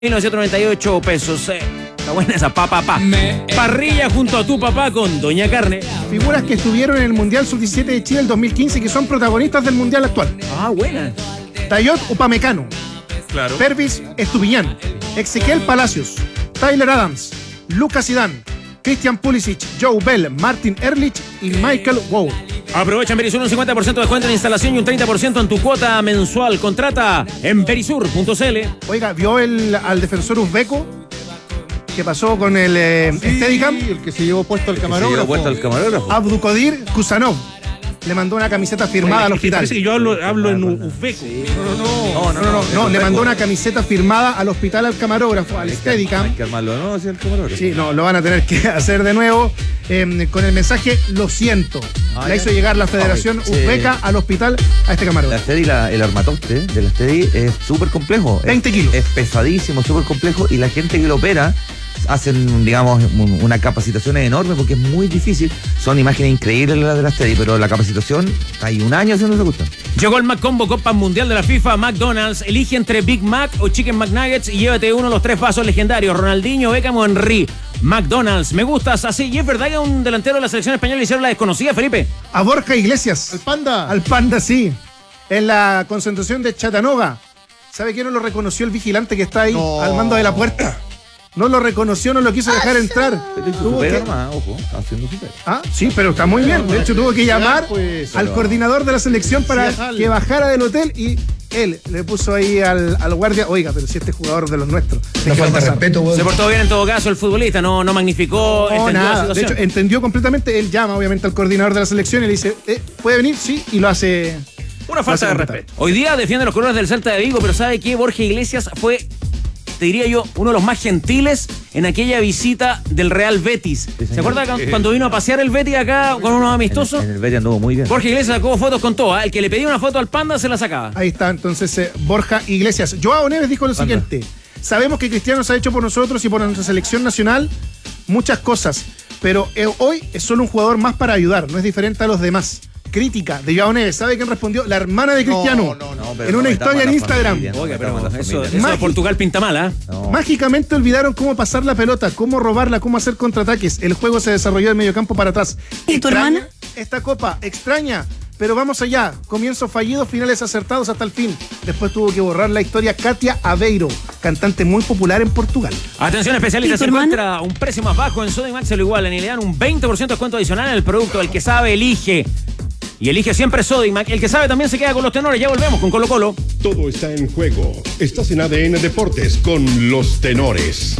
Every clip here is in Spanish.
1.998 pesos. Está buena esa, Parrilla junto a tu papá con Doña Carne. Figuras que estuvieron en el Mundial Sub-17 de Chile del 2015 y que son protagonistas del Mundial actual. Ah, buena. Dayot Upamecano. Claro. Pervis Estupiñán. Ezequiel Palacios. Tyler Adams. Lucas Zidane. Christian Pulisic. Joe Bell. Martin Ehrlich y Michael Wow. Aprovecha en Verisur un 50% de descuento en instalación y un 30% en tu cuota mensual. Contrata en verisur.cl. Oiga, ¿vio al defensor uzbeco que pasó con el Steadicam? El que se llevó puesto al camarógrafo. Abdukodir Kusanov. Le mandó una camiseta firmada al hospital. Parece que yo hablo en uzbeco. No, le mandó una camiseta firmada al hospital al camarógrafo, al Steadicam. Hay que armarlo, ¿no? Así el camarógrafo. Sí, no, lo van a tener que hacer de nuevo con el mensaje "lo siento". La hizo llegar la Federación Uzbeca al hospital a este camarógrafo. La Steady, el armatoste de la Steady es súper complejo. 20 kilos. Es pesadísimo, súper complejo, y la gente que lo opera hacen, digamos, una capacitación enorme porque es muy difícil. Son imágenes increíbles las de la Steady, pero la capacitación hay un año haciendo esa cuestión. Llegó el McCombo Copa Mundial de la FIFA. McDonald's elige entre Big Mac o Chicken McNuggets y llévate uno de los 3 vasos legendarios: Ronaldinho, Beckham o Henry. McDonald's, me gustas así. Y es verdad que a un delantero de la selección española le hicieron la desconocida, Felipe. A Borja Iglesias. Al Panda, sí. En la concentración de Chattanooga. ¿Sabe quién no lo reconoció? El vigilante que está ahí al mando de la puerta. No lo reconoció, no lo quiso dejar entrar. Ojo, está haciendo super. Ah, sí, pero está muy bien. De hecho, tuvo que llamar al coordinador de la selección para que bajara del hotel y él le puso ahí al guardia: oiga, pero si este jugador de los nuestros. No falta respeto, güey. Se portó bien en todo caso el futbolista, no magnificó. No, nada. De hecho, entendió completamente. Él llama obviamente al coordinador de la selección y le dice: ¿puede venir? Sí, y lo hace. Una falta de respeto. Hoy día defiende los colores del Celta de Vigo, pero ¿sabe qué? Borja Iglesias fue, te diría yo, uno de los más gentiles en aquella visita del Real Betis. ¿Se acuerda cuando vino a pasear el Betis acá con unos amistosos? En el Betis anduvo muy bien. Borja Iglesias sacó fotos con todo. El que le pedía una foto al Panda se la sacaba. Ahí está, entonces, Borja Iglesias. Joao Neves dijo lo siguiente: sabemos que Cristiano se ha hecho por nosotros y por nuestra selección nacional muchas cosas, pero hoy es solo un jugador más para ayudar, no es diferente a los demás. Crítica de Joao Neves. ¿Sabe quién respondió? La hermana de Cristiano. En una historia en Instagram. Oiga, pero eso de Portugal pinta mal, ¿eh? Mágicamente olvidaron cómo pasar la pelota, cómo robarla, cómo hacer contraataques. El juego se desarrolló del mediocampo para atrás. ¿Y tu hermana? Esta copa, extraña, pero vamos allá. Comienzos fallidos, finales acertados hasta el fin. Después tuvo que borrar la historia Katia Aveiro, cantante muy popular en Portugal. Atención especialista, se encuentra un precio más bajo en Sodimac, se lo igualan y le dan un 20% de descuento adicional en el producto. El que sabe, elige. Y elige siempre Sodimac. El que sabe también se queda con los tenores. Ya volvemos con Colo Colo. Todo está en juego. Estás en ADN Deportes con los tenores.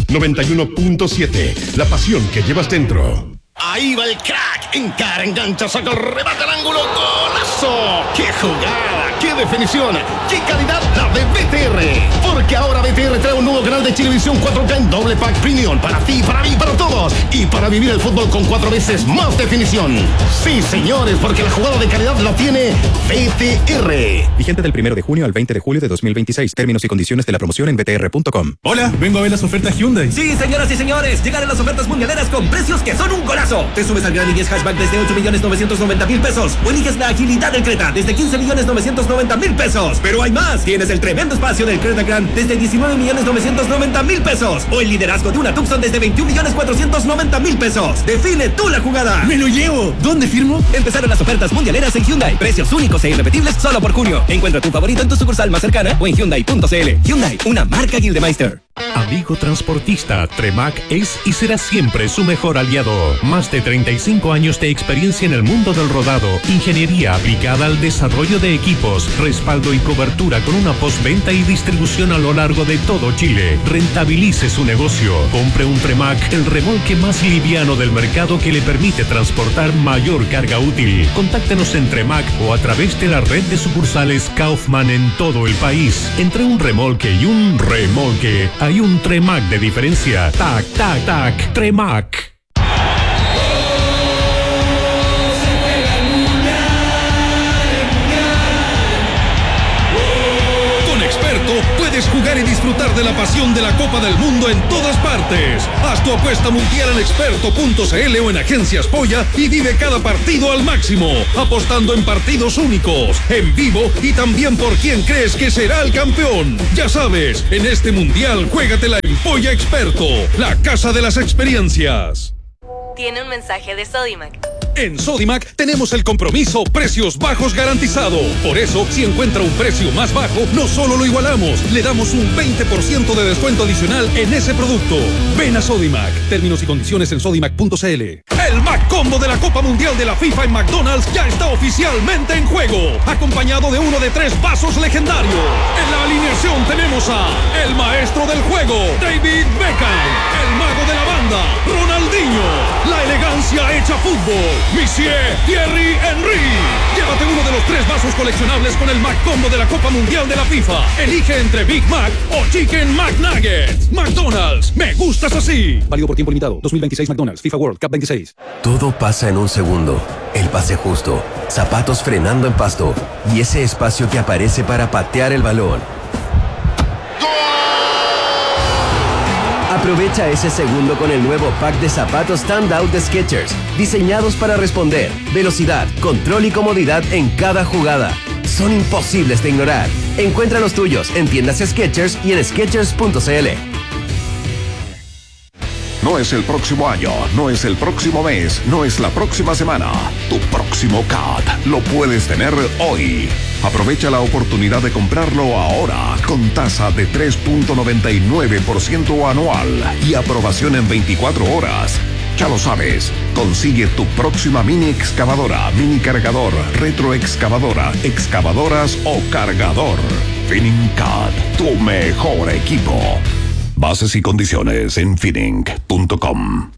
91.7. La pasión que llevas dentro. Ahí va el crack. Encara, engancha, saca el remate al ángulo. ¡Golazo! ¡Qué jugada! ¡Qué definición! ¡Qué calidad la de BTR! Porque ahora BTR trae un nuevo canal de Chilevisión 4K en doble pack premium. Para ti, para mí, para todos. Y para vivir el fútbol con 4 veces más definición. Sí, señores, porque la jugada de calidad la tiene BTR. Vigente del 1 de junio al 20 de julio de 2026. Términos y condiciones de la promoción en btr.com. Hola, vengo a ver las ofertas Hyundai. Sí, señoras y señores, llegaron las ofertas mundialeras con precios que son un golazo. Te subes al Gran i10 Hatchback desde 8.990.000 pesos o eliges la agilidad del Creta desde 15.990.000 pesos. Pero hay más. Tienes el tremendo espacio del Creta Grand desde 19.990.000 pesos o el liderazgo de una Tucson desde 21.490.000 pesos. Define tú la jugada. ¡Me lo llevo! ¿Dónde firmo? Empezaron las ofertas mundialeras en Hyundai. Precios únicos e irrepetibles solo por junio. Encuentra tu favorito en tu sucursal más cercana o en Hyundai.cl. Hyundai, una marca Gildemeister. Amigo transportista, Tremac es y será siempre su mejor aliado. Más de 35 años de experiencia en el mundo del rodado, ingeniería aplicada al desarrollo de equipos, respaldo y cobertura con una postventa y distribución a lo largo de todo Chile. Rentabilice su negocio. Compre un Tremac, el remolque más liviano del mercado que le permite transportar mayor carga útil. Contáctenos en Tremac o a través de la red de sucursales Kaufman en todo el país. Entre un remolque y un remolque hay un Tremac de diferencia. Tac, tac, tac. Tremac. Con Experto puedes jugar y disfrutar disfrutar de la pasión de la Copa del Mundo en todas partes. Haz tu apuesta mundial en experto.cl o en Agencias Polla y vive cada partido al máximo, apostando en partidos únicos, en vivo y también por quién crees que será el campeón. Ya sabes, en este mundial juégatela en Polla Experto, la casa de las experiencias. Tiene un mensaje de Sodimac. En Sodimac tenemos el compromiso precios bajos garantizado. Por eso, si encuentra un precio más bajo, no solo lo igualamos, le damos un 20% de descuento adicional en ese producto. Ven a Sodimac. Términos y condiciones en sodimac.cl. El Mac Combo de la Copa Mundial de la FIFA en McDonald's ya está oficialmente en juego, acompañado de uno de 3 vasos legendarios. En la alineación tenemos a el maestro del juego, David Beckham, el mago de la banda, Ronaldinho, la elegancia hecha fútbol, Monsieur Thierry Henry. Llévate uno de los 3 vasos coleccionables con el Mac Combo de la Copa Mundial de la FIFA. Elige entre Big Mac o Chicken McNuggets. McDonald's, me gustas así. Válido por tiempo limitado. 2026 McDonald's, FIFA World Cup 26. Todo pasa en un segundo. El pase justo, zapatos frenando en pasto y ese espacio que aparece para patear el balón. Aprovecha ese segundo con el nuevo pack de zapatos Standout de Skechers, diseñados para responder, velocidad, control y comodidad en cada jugada. Son imposibles de ignorar. Encuentra los tuyos en tiendas Skechers y en Skechers.cl. No es el próximo año, no es el próximo mes, no es la próxima semana. Tu próximo CAT lo puedes tener hoy. Aprovecha la oportunidad de comprarlo ahora con tasa de 3.99% anual y aprobación en 24 horas. Ya lo sabes, consigue tu próxima mini excavadora, mini cargador, retroexcavadora, excavadoras o cargador. FinningCAT, tu mejor equipo. Bases y condiciones en finning.com.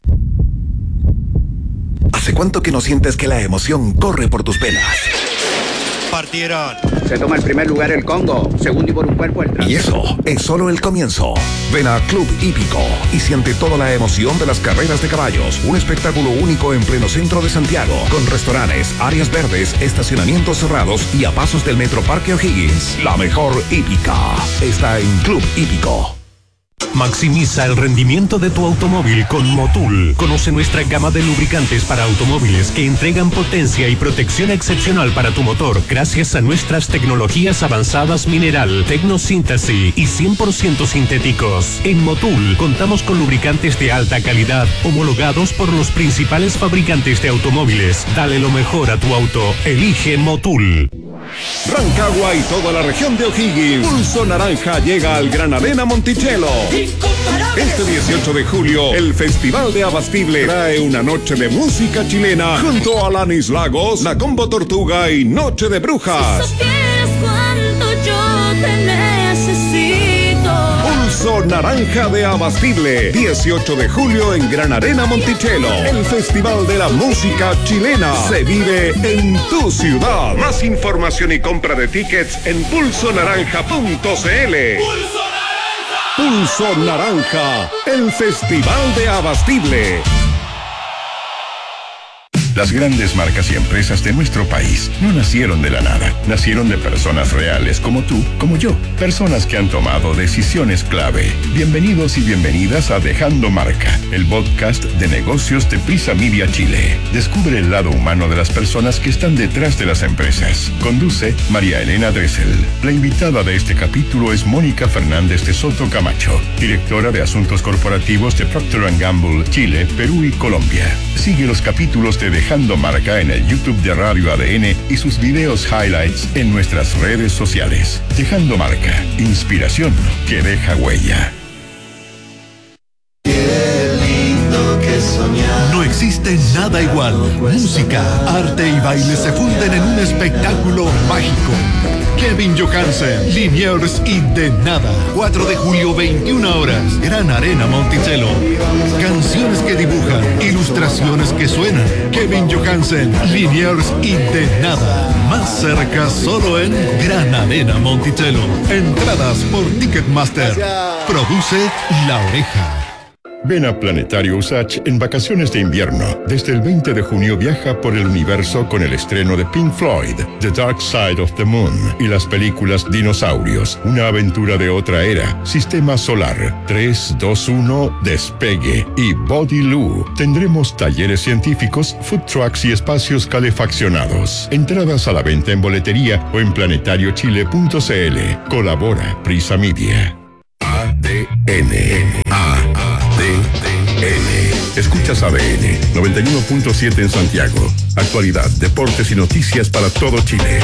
¿Hace cuánto que no sientes que la emoción corre por tus venas? Partieron. Se toma el primer lugar el Congo, segundo y por un cuerpo el Trans. Y eso es solo el comienzo. Ven a Club Hípico y siente toda la emoción de las carreras de caballos. Un espectáculo único en pleno centro de Santiago, con restaurantes, áreas verdes, estacionamientos cerrados y a pasos del Metro Parque O'Higgins. La mejor hípica está en Club Hípico. Maximiza el rendimiento de tu automóvil con Motul. Conoce nuestra gama de lubricantes para automóviles que entregan potencia y protección excepcional para tu motor gracias a nuestras tecnologías avanzadas mineral, tecnosíntesis y 100% sintéticos. En Motul contamos con lubricantes de alta calidad homologados por los principales fabricantes de automóviles. Dale lo mejor a tu auto. Elige Motul. Rancagua y toda la región de O'Higgins. Pulso Naranja llega al Gran Arena Monticello. Este 18 de julio, el Festival de Abastible trae una noche de música chilena junto a Alanis Lagos, La Combo Tortuga y Noche de Brujas. Si supieras cuánto yo te necesito. Pulso Naranja de Abastible, 18 de julio en Gran Arena Monticello. El Festival de la Música Chilena se vive en tu ciudad. Más información y compra de tickets en pulsonaranja.cl. Pulso Naranja, el Festival de Abastible. Las grandes marcas y empresas de nuestro país no nacieron de la nada. Nacieron de personas reales como tú, como yo. Personas que han tomado decisiones clave. Bienvenidos y bienvenidas a Dejando Marca, el podcast de negocios de Prisa Media Chile. Descubre el lado humano de las personas que están detrás de las empresas. Conduce María Elena Dressel. La invitada de este capítulo es Mónica Fernández de Soto Camacho, directora de Asuntos Corporativos de Procter & Gamble, Chile, Perú y Colombia. Sigue los capítulos de Dejando Marca en el YouTube de Radio ADN y sus videos highlights en nuestras redes sociales. Dejando Marca, inspiración que deja huella. No existe nada igual. Música, arte y baile se funden en un espectáculo mágico. Kevin Johansen, Liniers y De Nada. 4 de julio, 21 horas. Gran Arena Monticello. Canciones que dibujan, ilustraciones que suenan. Kevin Johansen, Liniers y De Nada. Más cerca solo en Gran Arena Monticello. Entradas por Ticketmaster. Produce La Oreja. Ven a Planetario Usach en vacaciones de invierno. Desde el 20 de junio viaja por el universo con el estreno de Pink Floyd, The Dark Side of the Moon y las películas Dinosaurios, una aventura de otra era, Sistema Solar, 3, 2, 1, Despegue y Body Loo. Tendremos talleres científicos, food trucks y espacios calefaccionados. Entradas a la venta en boletería o en planetariochile.cl. Colabora Prisa Media. ADN. Escuchas ADN 91.7 en Santiago. Actualidad, deportes y noticias para todo Chile.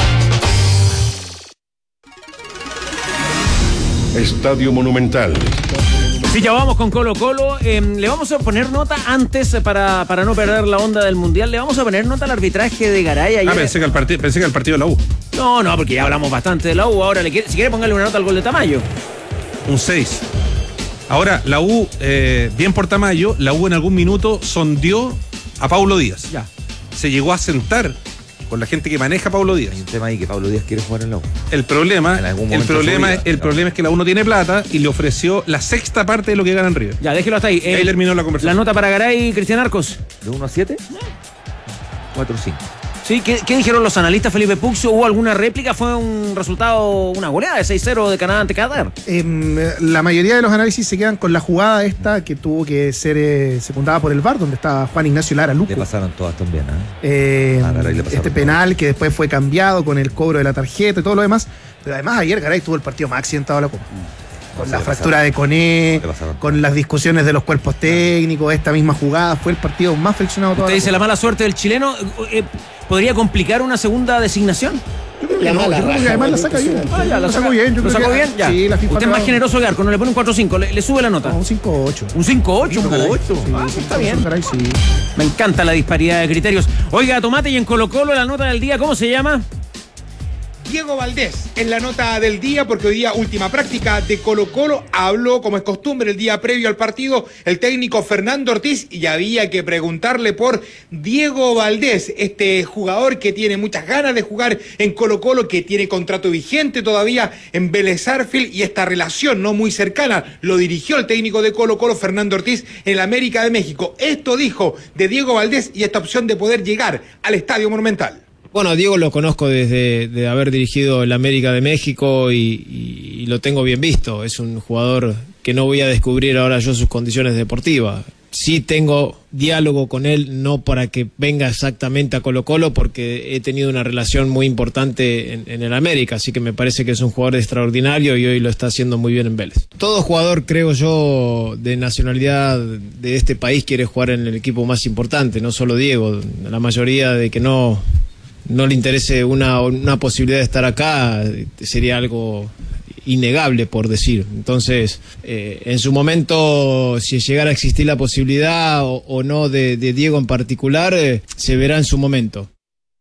Estadio Monumental. Sí, ya vamos con Colo Colo. Le vamos a poner nota antes, para no perder la onda del Mundial, le vamos a poner nota al arbitraje de Garay ayer. Pensé que el partido de la U. No, porque ya hablamos bastante de la U. Ahora, si quiere ponerle una nota al gol de Tamayo. Un 6. Ahora, la U, bien por Tamayo, la U en algún minuto sondeó a Paulo Díaz. Ya. Se llegó a sentar con la gente que maneja a Paulo Díaz. Hay un tema ahí que Paulo Díaz quiere jugar en la U. El problema es que la U no tiene plata y le ofreció la sexta parte de lo que gana en River. Ya, déjelo hasta ahí. Ahí terminó la conversación. La nota para Garay y Cristian Arcos. ¿De 1 a 7? 4 o 5. Sí, ¿qué dijeron los analistas, Felipe Puxio? ¿Hubo alguna réplica? ¿Fue un resultado, una goleada de 6-0 de Canadá ante Qatar? La mayoría de los análisis se quedan con la jugada esta que tuvo que ser secundada por el VAR, donde estaba Juan Ignacio Lara Luco. Le pasaron todas también, este penal que después fue cambiado con el cobro de la tarjeta y todo lo demás. Pero además ayer Garay tuvo el partido más accidentado de la Copa. Con la fractura de Coné, con las discusiones de los cuerpos técnicos, esta misma jugada, fue el partido más friccionado toda ¿Usted dice la mala suerte del chileno? ¿Podría complicar una segunda designación? Yo creo que además la saca bien. ¿Lo sacó bien? ¿Lo sacó bien? Ya. Sí, usted es más generoso que Arco, no le pone un 4-5, le sube la nota. Un 5-8. ¿Un 5-8? Está bien. Me encanta la disparidad de criterios. Oiga, Tomate, y en Colo Colo la nota del día, ¿cómo se llama? Diego Valdés es la nota del día, porque hoy día última práctica de Colo Colo. Habló, como es costumbre, el día previo al partido el técnico Fernando Ortiz, y había que preguntarle por Diego Valdés, este jugador que tiene muchas ganas de jugar en Colo Colo, que tiene contrato vigente todavía en Vélez Sarsfield, y esta relación no muy cercana lo dirigió el técnico de Colo Colo, Fernando Ortiz, en la América de México. Esto dijo de Diego Valdés y esta opción de poder llegar al Estadio Monumental. Bueno, Diego lo conozco desde de haber dirigido el América de México y lo tengo bien visto. Es un jugador que no voy a descubrir ahora yo sus condiciones deportivas. Sí tengo diálogo con él, no para que venga exactamente a Colo Colo, porque he tenido una relación muy importante en el América, así que me parece que es un jugador extraordinario y hoy lo está haciendo muy bien en Vélez. Todo jugador, creo yo, de nacionalidad de este país quiere jugar en el equipo más importante, no solo Diego. La mayoría de que no le interese una posibilidad de estar acá sería algo innegable, por decir. Entonces, en su momento, si llegara a existir la posibilidad o no de Diego en particular, se verá en su momento.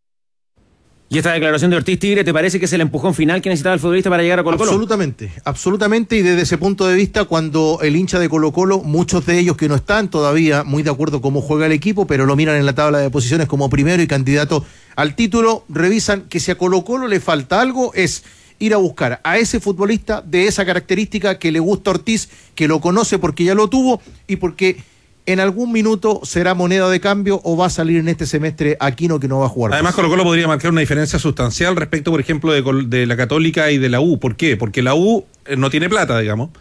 ¿Y esta declaración de Ortiz Tigre te parece que es el empujón final que necesitaba el futbolista para llegar a Colo Colo? Absolutamente, y desde ese punto de vista, cuando el hincha de Colo Colo, muchos de ellos que no están todavía muy de acuerdo cómo juega el equipo, pero lo miran en la tabla de posiciones como primero y candidato al título, revisan que si a Colo Colo le falta algo, es ir a buscar a ese futbolista de esa característica que le gusta a Ortiz, que lo conoce porque ya lo tuvo y porque en algún minuto será moneda de cambio o va a salir en este semestre Aquino, que no va a jugar. Además, Colo Colo podría marcar una diferencia sustancial respecto, por ejemplo, de la Católica y de la U. ¿Por qué? Porque la U no tiene plata, digamos.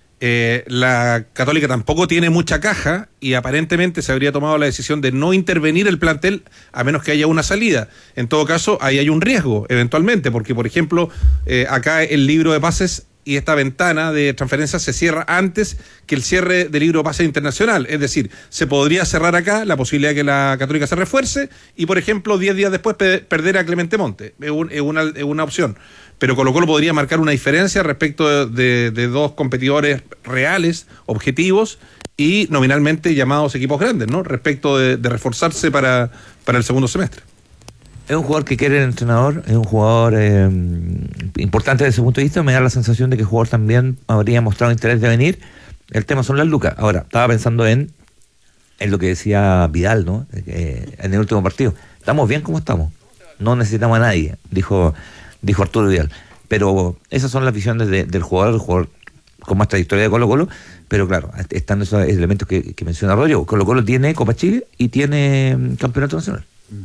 La Católica tampoco tiene mucha caja y aparentemente se habría tomado la decisión de no intervenir el plantel a menos que haya una salida. En todo caso, ahí hay un riesgo, eventualmente, porque, por ejemplo, acá el libro de pases y esta ventana de transferencias se cierra antes que el cierre del libro de pases internacional. Es decir, se podría cerrar acá la posibilidad de que la Católica se refuerce y, por ejemplo, 10 días después perder a Clemente Monte. Es una opción. Pero Colo Colo podría marcar una diferencia respecto de dos competidores reales, objetivos y nominalmente llamados equipos grandes, ¿no? Respecto de reforzarse para el segundo semestre. Es un jugador que quiere el entrenador, es un jugador importante desde ese punto de vista. Me da la sensación de que el jugador también habría mostrado interés de venir. El tema son las lucas. Ahora, estaba pensando en lo que decía Vidal, ¿no? En el último partido. Estamos bien como estamos. No necesitamos a nadie, dijo Arturo Vidal. Pero esas son las visiones del jugador. El jugador con más trayectoria de Colo-Colo, pero claro, están esos elementos que menciona Rodrigo. Colo-Colo tiene Copa Chile y tiene Campeonato Nacional.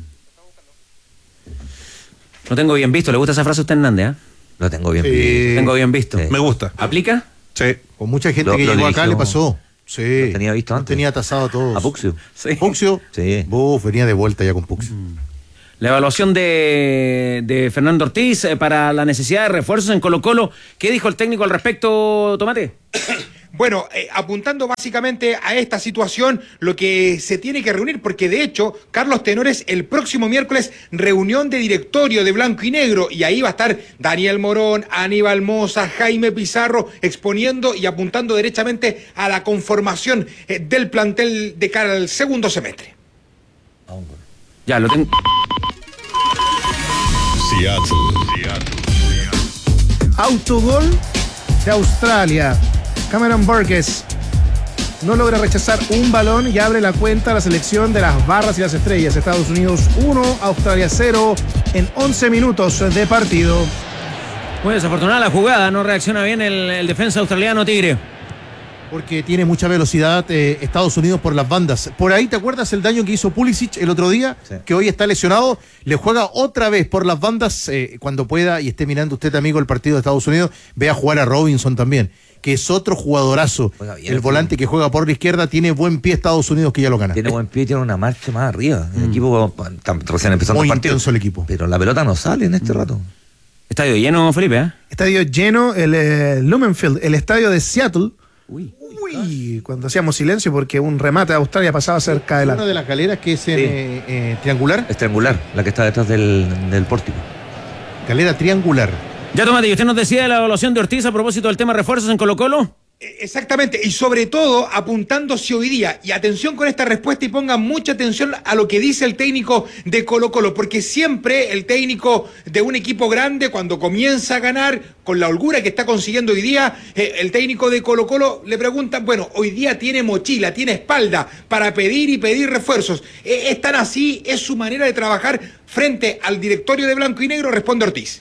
Lo tengo bien visto. ¿Le gusta esa frase a usted, Hernández? Lo tengo bien visto. Tengo bien visto. Me gusta. ¿Aplica? Sí. Con mucha gente que llegó acá le pasó. Sí. Lo tenía visto antes. Tenía tasado a todos. A Puxio. Sí. Puxio. Sí. Venía de vuelta ya con Puxio. La evaluación de Fernando Ortiz para la necesidad de refuerzos en Colo-Colo. ¿Qué dijo el técnico al respecto, Tomate? Bueno, apuntando básicamente a esta situación, lo que se tiene que reunir, porque de hecho, Carlos Tenores, el próximo miércoles, reunión de directorio de Blanco y Negro, y ahí va a estar Daniel Morón, Aníbal Moza, Jaime Pizarro, exponiendo y apuntando derechamente a la conformación del plantel de cara al segundo semestre. Ya, lo tengo. Autogol de Australia. Cameron Burgess no logra rechazar un balón y abre la cuenta a la selección de las barras y las estrellas. Estados Unidos 1, Australia 0 en 11 minutos de partido. Muy desafortunada la jugada, no reacciona bien el defensa australiano Tigre. Porque tiene mucha velocidad Estados Unidos por las bandas. Por ahí, ¿te acuerdas el daño que hizo Pulisic el otro día? Sí. Que hoy está lesionado. Le juega otra vez por las bandas cuando pueda y esté mirando usted, amigo, el partido de Estados Unidos. Vea jugar a Robinson también, que es otro jugadorazo. Bien, el volante que juega por la izquierda tiene buen pie Estados Unidos, que ya lo gana. Tiene buen pie, tiene una marcha más arriba. El equipo está recién empezando muy el partido. Intenso el equipo. Pero la pelota no sale en este rato. Estadio lleno, Felipe, Estadio lleno, el Lumenfield, el estadio de Seattle. Uy, cuando hacíamos silencio porque un remate de Australia pasaba cerca de la... Una de las galeras que es triangular. Es triangular, la que está detrás del pórtico. Galera triangular. Ya, Tomate, ¿y usted nos decía de la evaluación de Ortiz a propósito del tema refuerzos en Colo-Colo? Exactamente, y sobre todo apuntándose hoy día, y atención con esta respuesta y pongan mucha atención a lo que dice el técnico de Colo-Colo, porque siempre el técnico de un equipo grande, cuando comienza a ganar, con la holgura que está consiguiendo hoy día, el técnico de Colo-Colo le pregunta, bueno, hoy día tiene mochila, tiene espalda para pedir y pedir refuerzos, ¿es tan así? ¿Es su manera de trabajar frente al directorio de Blanco y Negro? Responde Ortiz.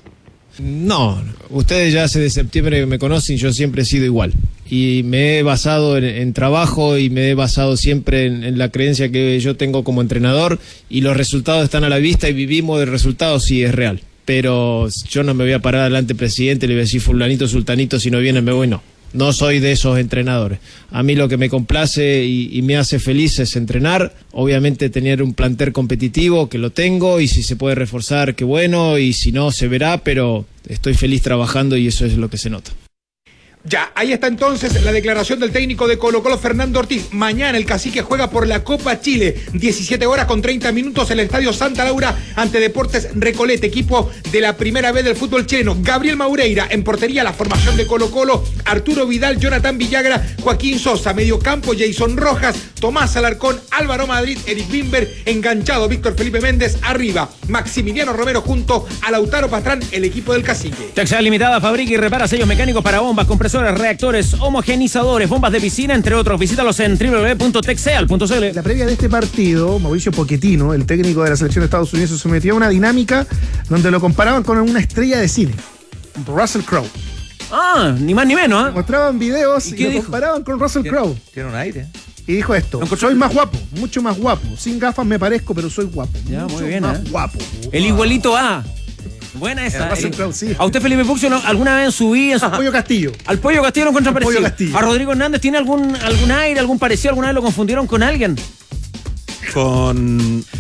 No, ustedes ya hace de septiembre me conocen, yo siempre he sido igual. Y me he basado en trabajo y me he basado siempre en la creencia que yo tengo como entrenador, y los resultados están a la vista y vivimos de resultados si es real. Pero yo no me voy a parar delante del presidente y le voy a decir fulanito, sultanito, si no viene me voy, no. No soy de esos entrenadores. A mí lo que me complace y me hace feliz es entrenar, obviamente tener un plantel competitivo, que lo tengo, y si se puede reforzar, qué bueno, y si no, se verá, pero estoy feliz trabajando y eso es lo que se nota. Ya, ahí está entonces la declaración del técnico de Colo-Colo, Fernando Ortiz. Mañana el Cacique juega por la Copa Chile, 17 horas con 30 minutos en el Estadio Santa Laura ante Deportes Recoleta, equipo de la primera vez del fútbol chileno. Gabriel Maureira en portería, la formación de Colo-Colo, Arturo Vidal, Jonathan Villagra, Joaquín Sosa, mediocampo Jason Rojas, Tomás Alarcón, Álvaro Madrid, Eric Bimber, enganchado Víctor Felipe Méndez, arriba Maximiliano Romero junto a Lautaro Pastrán, el equipo del Cacique. Texal Limitada fabrica y repara sellos mecánicos para bombas, compresores, reactores, homogenizadores, bombas de piscina, entre otros. Visítalos en www.texeal.cl. La previa de este partido, Mauricio Pochettino, el técnico de la selección de Estados Unidos, se sometió a una dinámica donde lo comparaban con una estrella de cine, Russell Crowe. Ah, ni más ni menos, ¿eh? Mostraban videos y lo comparaban con Russell Crowe. Tiene un aire. Y dijo esto: soy más guapo, mucho más guapo. Sin gafas me parezco, pero soy guapo. Ya, mucho muy bien, más guapo. El igualito A. Buena esa. Sí. ¿A usted, Felipe Puxio, alguna vez en su vida? Al Pollo Castillo. Al Pollo Castillo lo encuentran parecido. Castillo. ¿A Rodrigo Hernández tiene algún aire, algún parecido? ¿Alguna vez lo confundieron con alguien? Con...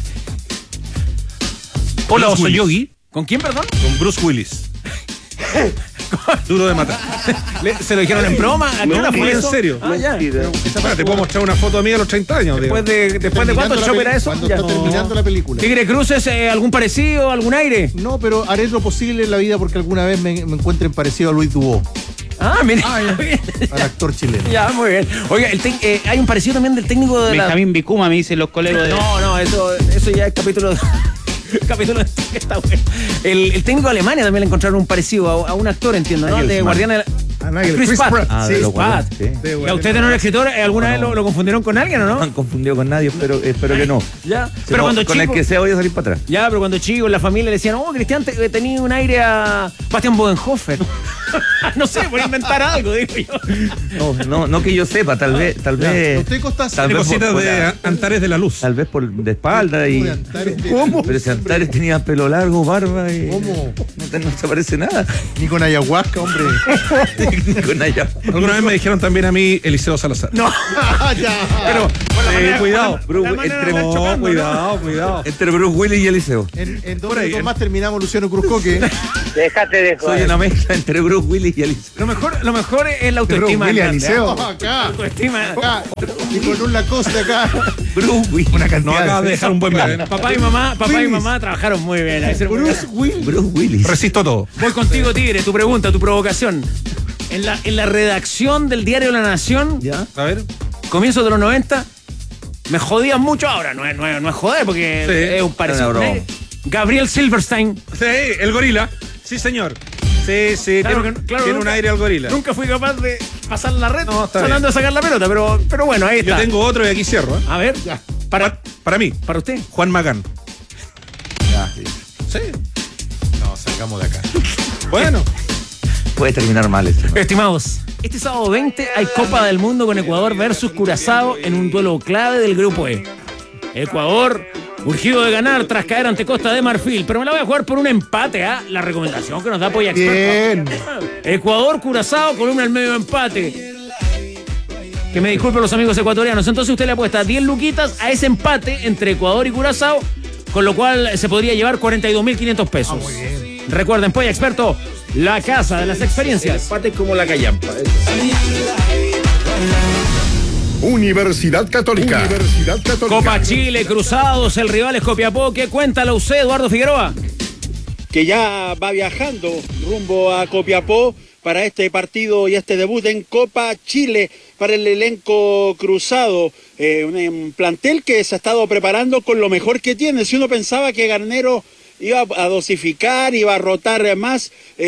Hola, Bruce soy Willis. Yogi. ¿Con quién, perdón? Con Bruce Willis. Duro de matar. ¿Se lo dijeron en broma? ¿A qué hora fue en eso? serio. Ah, ya. Te puedo mostrar una foto mía a los 30 años. Después de cuánto show era eso. Cuando está terminando la película. Tigre Cruces, ¿algún parecido, algún aire? No, pero haré lo posible en la vida porque alguna vez me encuentren parecido a Luis Dubó. Ah, mira. Al actor chileno. Ya, muy bien. Oiga, hay un parecido también del técnico de Benjamín Vicuma, me dicen los colegas de... No, eso ya es capítulo... capítulo está bueno. El técnico de Alemania también le encontraron un parecido a un actor, entiendo, ¿no? De Guardián de la... Chris Pratt. Sí, Pratt. Sí. ¿Y a usted, no es escritor, alguna vez lo confundieron con alguien o no? No han confundido con nadie, espero que no. Ya. Si Pero no, cuando con chico, el que sea voy a salir para atrás. ya, pero cuando chico en la familia le decían, Cristian, tenía un aire a Bastian Bodenhofer. No sé, por inventar algo, digo yo. No que yo sepa, tal vez. ¿Usted, Costas? Tiene cositas de Antares de la Luz. Tal vez por de espalda y. ¿Cómo? Pero si Antares tenía pelo largo, barba y. ¿Cómo? No te parece nada. Ni con ayahuasca, hombre. Ni con ayahuasca. Alguna vez me dijeron también a mí Eliseo Salazar. No. Ya. Pero, cuidado. Cuidado. Entre Bruce Willis y Eliseo. En 2 minutos más terminamos Luciano Cruzcoque. Déjate de Soy una mezcla entre Bruce Willis y Eliseo. Lo mejor es la autoestima. Bruce Willis, Eliseo. Acá. Autoestima. Acá. Y con un Lacoste acá. Bruce Willis. Una cantidad No acabas de dejar un buen plan. Papá y mamá trabajaron muy bien. Bruce Willis. Resisto todo. Voy contigo, Tigre, tu pregunta, tu provocación. En la redacción del diario La Nación, ¿Ya? A ver. comienzo de los 90, me jodían mucho ahora, no es joder porque Sí, es un parecido. una broma. Gabriel Silverstein. Sí, el gorila. Sí, señor. Sí, Claro tiene, que- claro, tiene un nunca- aire al gorila. Nunca fui capaz de pasar la red No, está tratando de sacar la pelota, pero bueno, ahí Yo está. tengo otro y aquí cierro. A ver, Para mí, para usted. Juan Magán. Sí. No, sacamos de acá. Bueno. Puede terminar mal esto, ¿no? Estimados, este sábado 20 hay Copa del Mundo con Ecuador versus Curazao en un duelo clave del Grupo E. Ecuador, urgido de ganar tras caer ante Costa de Marfil, pero me la voy a jugar por un empate, la recomendación que nos da Polla Experto. Bien. Ecuador, Curazao, columna al medio empate. Que me disculpen los amigos ecuatorianos. Entonces usted le apuesta 10 luquitas a ese empate entre Ecuador y Curazao, con lo cual se podría llevar 42.500 pesos. Recuerden, Polla Experto, la casa de las experiencias. Empate como la callampa. Universidad Católica. Copa Chile, Cruzados, el rival es Copiapó. ¿Qué cuenta la UC, Eduardo Figueroa? Que ya va viajando rumbo a Copiapó para este partido y este debut en Copa Chile para el elenco cruzado. Un plantel que se ha estado preparando con lo mejor que tiene. Si uno pensaba que Garnero iba a dosificar, iba a rotar más,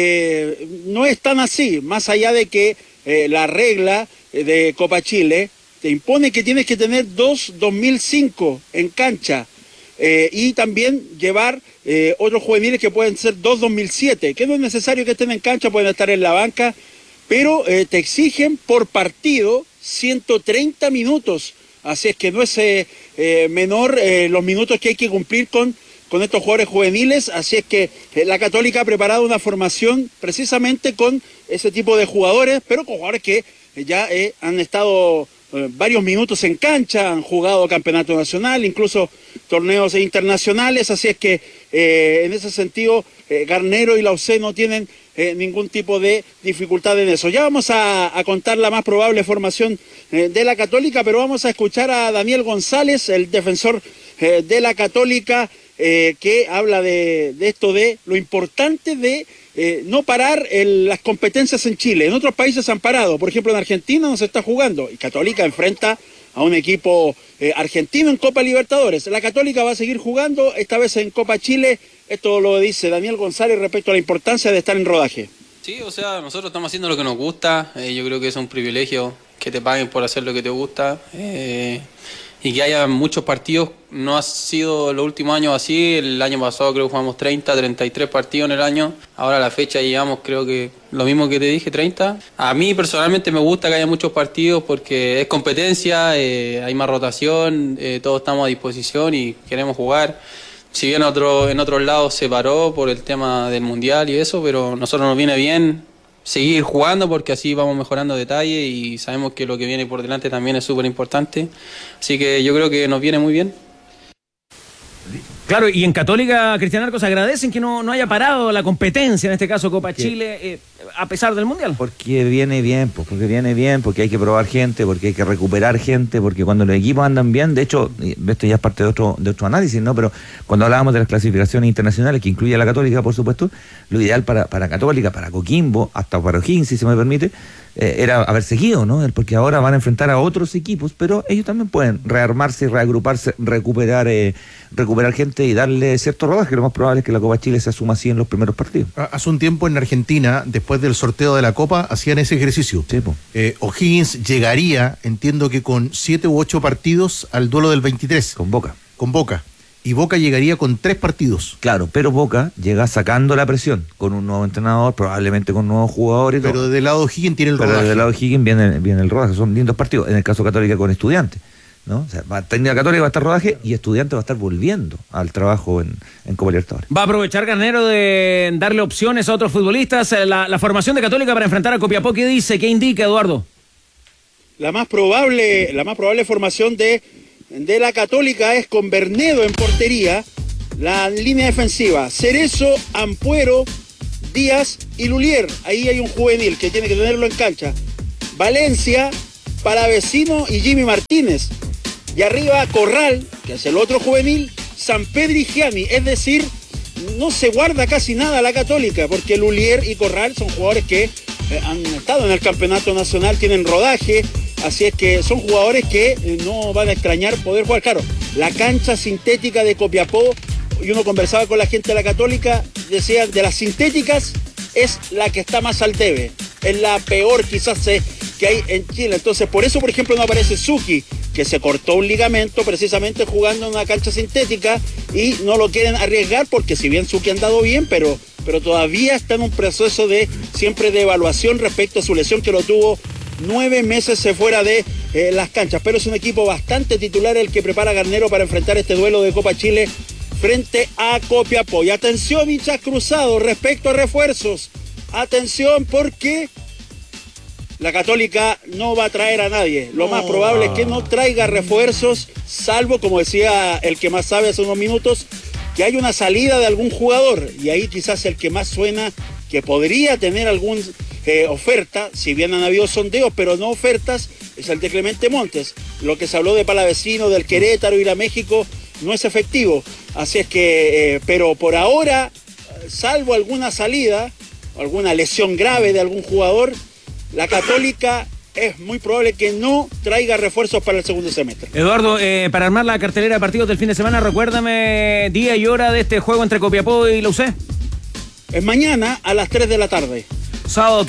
no es tan así. Más allá de que la regla de Copa Chile te impone que tienes que tener 2005 en cancha. Y también llevar otros juveniles que pueden ser 2007, que no es necesario que estén en cancha, pueden estar en la banca, pero te exigen por partido 130 minutos, así es que no es menor los minutos que hay que cumplir con estos jugadores juveniles, así es que la Católica ha preparado una formación precisamente con ese tipo de jugadores, pero con jugadores que ya han estado varios minutos en cancha, han jugado campeonato nacional, incluso torneos internacionales, así es que en ese sentido Garnero y la UC no tienen ningún tipo de dificultad en eso. Ya vamos a contar la más probable formación de la Católica, pero vamos a escuchar a Daniel González, el defensor de la Católica, que habla de esto, de lo importante de no parar las competencias en Chile. En otros países han parado, por ejemplo en Argentina no se está jugando y Católica enfrenta a un equipo argentino en Copa Libertadores. La Católica va a seguir jugando, esta vez en Copa Chile. Esto lo dice Daniel González respecto a la importancia de estar en rodaje. Sí, o sea, nosotros estamos haciendo lo que nos gusta. Yo creo que es un privilegio que te paguen por hacer lo que te gusta. Y que haya muchos partidos, no ha sido los últimos años así. El año pasado creo que jugamos 33 partidos en el año. Ahora a la fecha llevamos, creo que lo mismo que te dije, 30. A mí personalmente me gusta que haya muchos partidos porque es competencia, hay más rotación, todos estamos a disposición y queremos jugar. Si bien en otros lados se paró por el tema del Mundial y eso, pero a nosotros nos viene bien seguir jugando porque así vamos mejorando detalles y sabemos que lo que viene por delante también es súper importante. Así que yo creo que nos viene muy bien. Claro, y en Católica, Cristian Arcos, agradecen que no haya parado la competencia, en este caso Copa Chile, a pesar del Mundial. Porque viene bien, porque hay que probar gente, porque hay que recuperar gente, porque cuando los equipos andan bien, de hecho, esto ya es parte de otro análisis, ¿no? Pero cuando hablábamos de las clasificaciones internacionales, que incluye a la Católica, por supuesto, lo ideal para Católica, para Coquimbo, hasta para O'Higgins, si se me permite, era haber seguido, ¿no? Porque ahora van a enfrentar a otros equipos, pero ellos también pueden rearmarse, reagruparse, recuperar gente suplente y darle cierto rodaje. Lo más probable es que la Copa Chile se asuma así en los primeros partidos. Hace un tiempo en Argentina, después del sorteo de la Copa, hacían ese ejercicio. Sí, O'Higgins llegaría, entiendo que con 7 u 8 partidos al duelo del 23. Con Boca. Y Boca llegaría con 3 partidos. Claro, pero Boca llega sacando la presión, con un nuevo entrenador, probablemente con nuevos jugadores. Pero del lado de O'Higgins tiene el rodaje. Pero del lado de O'Higgins viene el rodaje, son lindos partidos. En el caso Católica con Estudiantes, ¿no? O sea, técnica Católica va a estar rodaje y Estudiantes va a estar volviendo al trabajo en Copa Libertadores. Va a aprovechar Garnero de darle opciones a otros futbolistas. La formación de Católica para enfrentar a Copiapó, ¿qué dice? ¿Qué indica, Eduardo? La más probable formación de la Católica es con Bernedo en portería, la línea defensiva, Cerezo, Ampuero, Díaz y Lulier. Ahí hay un juvenil que tiene que tenerlo en cancha. Valencia, Palavecino y Jimmy Martínez. Y arriba Corral, que es el otro juvenil, San Pedro y Gianni. Es decir, no se guarda casi nada la Católica, porque Lulier y Corral son jugadores que han estado en el campeonato nacional, tienen rodaje. Así es que son jugadores que no van a extrañar poder jugar. Claro, la cancha sintética de Copiapó, y uno conversaba con la gente de la Católica, decía, de las sintéticas es la que está más al debe. Es la peor quizás que hay en Chile. Entonces, por eso, por ejemplo, no aparece Suki, que se cortó un ligamento precisamente jugando en una cancha sintética y no lo quieren arriesgar porque si bien Suki ha andado bien, pero todavía está en un proceso siempre de evaluación respecto a su lesión que lo tuvo 9 meses fuera de las canchas, pero es un equipo bastante titular el que prepara Garnero para enfrentar este duelo de Copa Chile frente a Copiapó. Y atención, hinchas cruzados, respecto a refuerzos, atención porque la Católica no va a traer a nadie. Lo más probable es que no traiga refuerzos, salvo, como decía el que más sabe hace unos minutos, que hay una salida de algún jugador, y ahí quizás el que más suena que podría tener algún oferta, si bien han habido sondeos, pero no ofertas, es el de Clemente Montes. Lo que se habló de Palavecino, del Querétaro, ir a México, no es efectivo. Así es que, pero por ahora, salvo alguna salida, alguna lesión grave de algún jugador, la Católica es muy probable que no traiga refuerzos para el segundo semestre. Eduardo, para armar la cartelera de partidos del fin de semana, recuérdame día y hora de este juego entre Copiapó y la UC. Es mañana a las 3 de la tarde. Sábado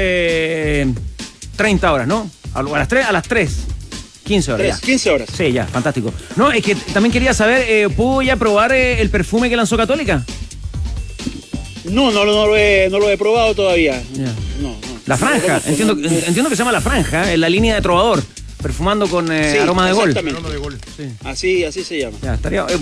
15, 30 horas, ¿no? A las 3. 15 horas. 15 horas. Sí, ya, fantástico. No, es que también quería saber, ¿pudo ya probar el perfume que lanzó Católica? No lo he probado todavía. Yeah. No. La franja, entiendo que se llama La Franja, en la línea de Trovador, perfumando con aroma de gol. Aroma de gol. Sí. Así se llama. Ya,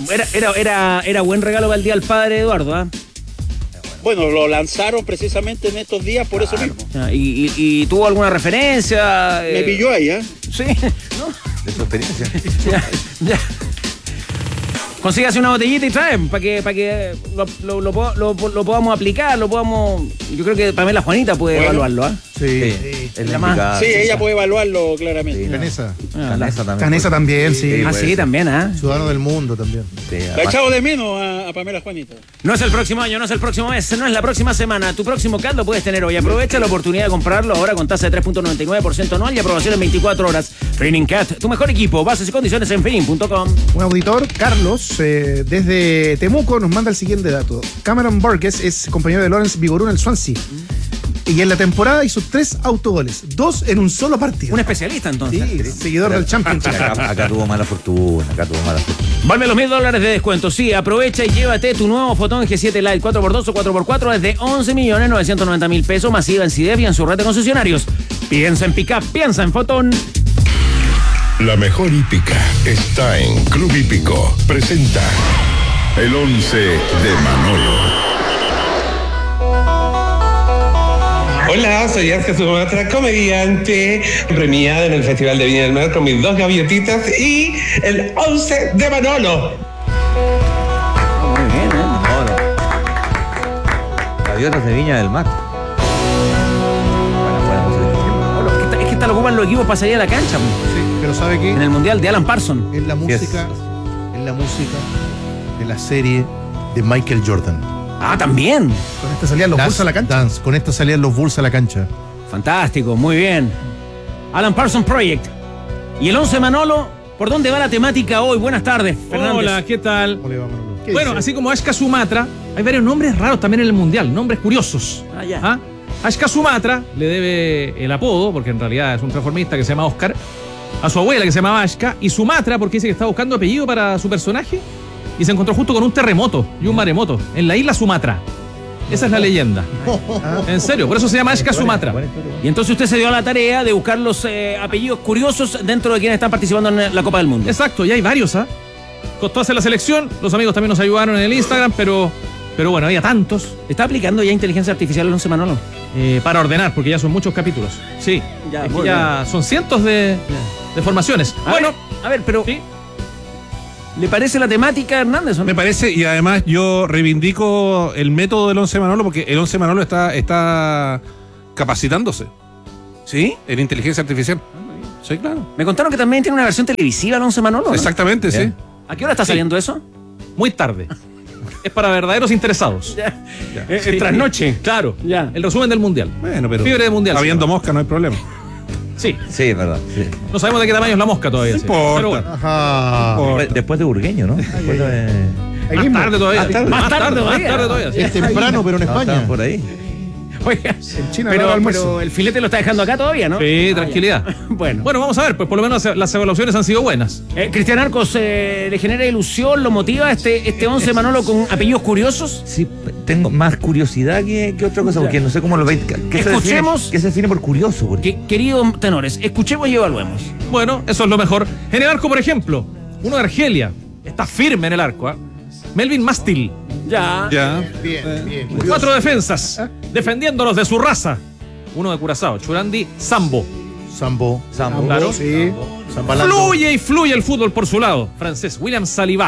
era buen regalo para el Día del Padre, Eduardo, ¿eh? Bueno, lo lanzaron precisamente en estos días por eso mismo. ¿Y tuvo alguna referencia? Me pilló ahí, ¿eh? Sí, ¿no? De su experiencia. Ya. Consígase una botellita y traen para que lo podamos aplicar, yo creo que también la Juanita puede evaluarlo, ¿eh? Sí. Sí, ella puede evaluarlo claramente. Canesa también, sí. Sí, también, ¿ah? Ciudadano del mundo también. Sí, la he echado de menos a Pamela Juanita. No es el próximo año, no es el próximo mes, no es la próxima semana. Tu próximo CAD lo puedes tener hoy. Aprovecha la oportunidad de comprarlo ahora con tasa de 3.99% anual y aprobación en 24 horas. Feeling Cat, tu mejor equipo. Bases y condiciones en feeling.com. Un auditor, Carlos, desde Temuco, nos manda el siguiente dato. Cameron Burgess es compañero de Lawrence Vigorú en el Swansea. Y en la temporada hizo 3 autogoles, 2 en un solo partido. Un especialista, entonces. Sí, seguidor del Championship. Acá tuvo mala fortuna. Vuelve los $1,000 de descuento. Sí, aprovecha y llévate tu nuevo Fotón G7 Lite 4x2 o 4x4 desde 11.990.000 pesos, masiva en CIDEF y en su red de concesionarios. Piensa en Pickup, piensa en Fotón. La mejor hípica está en Club Hípico. Presenta el 11 de Manolo. Hola, soy Ángel Sumatra, comediante, premiado en el Festival de Viña del Mar con mis 2 gaviotitas y el 11 de Manolo. Muy bien, Manolo. Gaviotas de Viña del Mar. Bueno, es que esta lo ocupan los equipos para salir a la cancha. Sí, pero ¿sabe qué? En el Mundial de Alan Parsons. Es la música de la serie de Michael Jordan. Ah, también. Con esta salían los Bulls a la cancha. Dance. Con esta salían los Bulls a la cancha. Fantástico, muy bien. Alan Parsons Project. Y el 11 Manolo, ¿por dónde va la temática hoy? Buenas tardes, Fernández. Hola, ¿qué tal? Bueno, así como Ashka Sumatra, hay varios nombres raros también en el Mundial, nombres curiosos. Ya. Ashka Sumatra le debe el apodo, porque en realidad es un transformista que se llama Oscar, a su abuela que se llamaba Ashka, y Sumatra porque dice que está buscando apellido para su personaje y se encontró justo con un terremoto y un maremoto en la isla Sumatra. Esa es la leyenda. En serio, por eso se llama Ashka Sumatra. Y entonces usted se dio a la tarea de buscar los apellidos curiosos dentro de quienes están participando en la Copa del Mundo. Exacto, y hay varios, Costó hacer la selección, los amigos también nos ayudaron en el Instagram, pero bueno, había tantos. ¿Está aplicando ya inteligencia artificial el Once Manolo? Para ordenar, porque ya son muchos capítulos. Sí, ya son cientos de formaciones. A ver, pero... ¿sí? ¿Le parece la temática, Hernández? Me parece, y además yo reivindico el método del Once Manolo, porque el Once Manolo está capacitándose. ¿Sí? En inteligencia artificial. Sí, claro. Me contaron que también tiene una versión televisiva el Once Manolo, ¿no? Exactamente, sí. ¿A qué hora está saliendo eso? Muy tarde. Es para verdaderos interesados. Trasnoche. Claro. Ya. El resumen del Mundial. Bueno, pero Fiebre de Mundial. Habiendo mosca no hay problema. Sí. Sí, es verdad. Sí. No sabemos de qué tamaño es la mosca todavía. No importa. Pero bueno. Después de Burgueño, ¿no? Después de... Más tarde todavía. Más tarde todavía. Es temprano, pero en España. Por ahí. Oiga, En China pero el filete lo está dejando acá todavía, ¿no? Sí, tranquilidad. Bueno, vamos a ver, pues por lo menos las evaluaciones han sido buenas. Cristian Arcos, ¿le genera ilusión, lo motiva este Once Manolo con apellidos curiosos? Sí, tengo más curiosidad que otra cosa, porque no sé cómo lo veis. Escuchemos. ¿Qué se define por curioso? Queridos tenores, escuchemos y evaluemos. Bueno, eso es lo mejor. En el arco, por ejemplo, uno de Argelia. Está firme en el arco, Melvin Mastil. Ya. Bien. 4 defensas, defendiéndolos de su raza. Uno de Curazao, Churandi Sambo. Claro. Sí. Fluye el fútbol por su lado. Francés, William Saliba.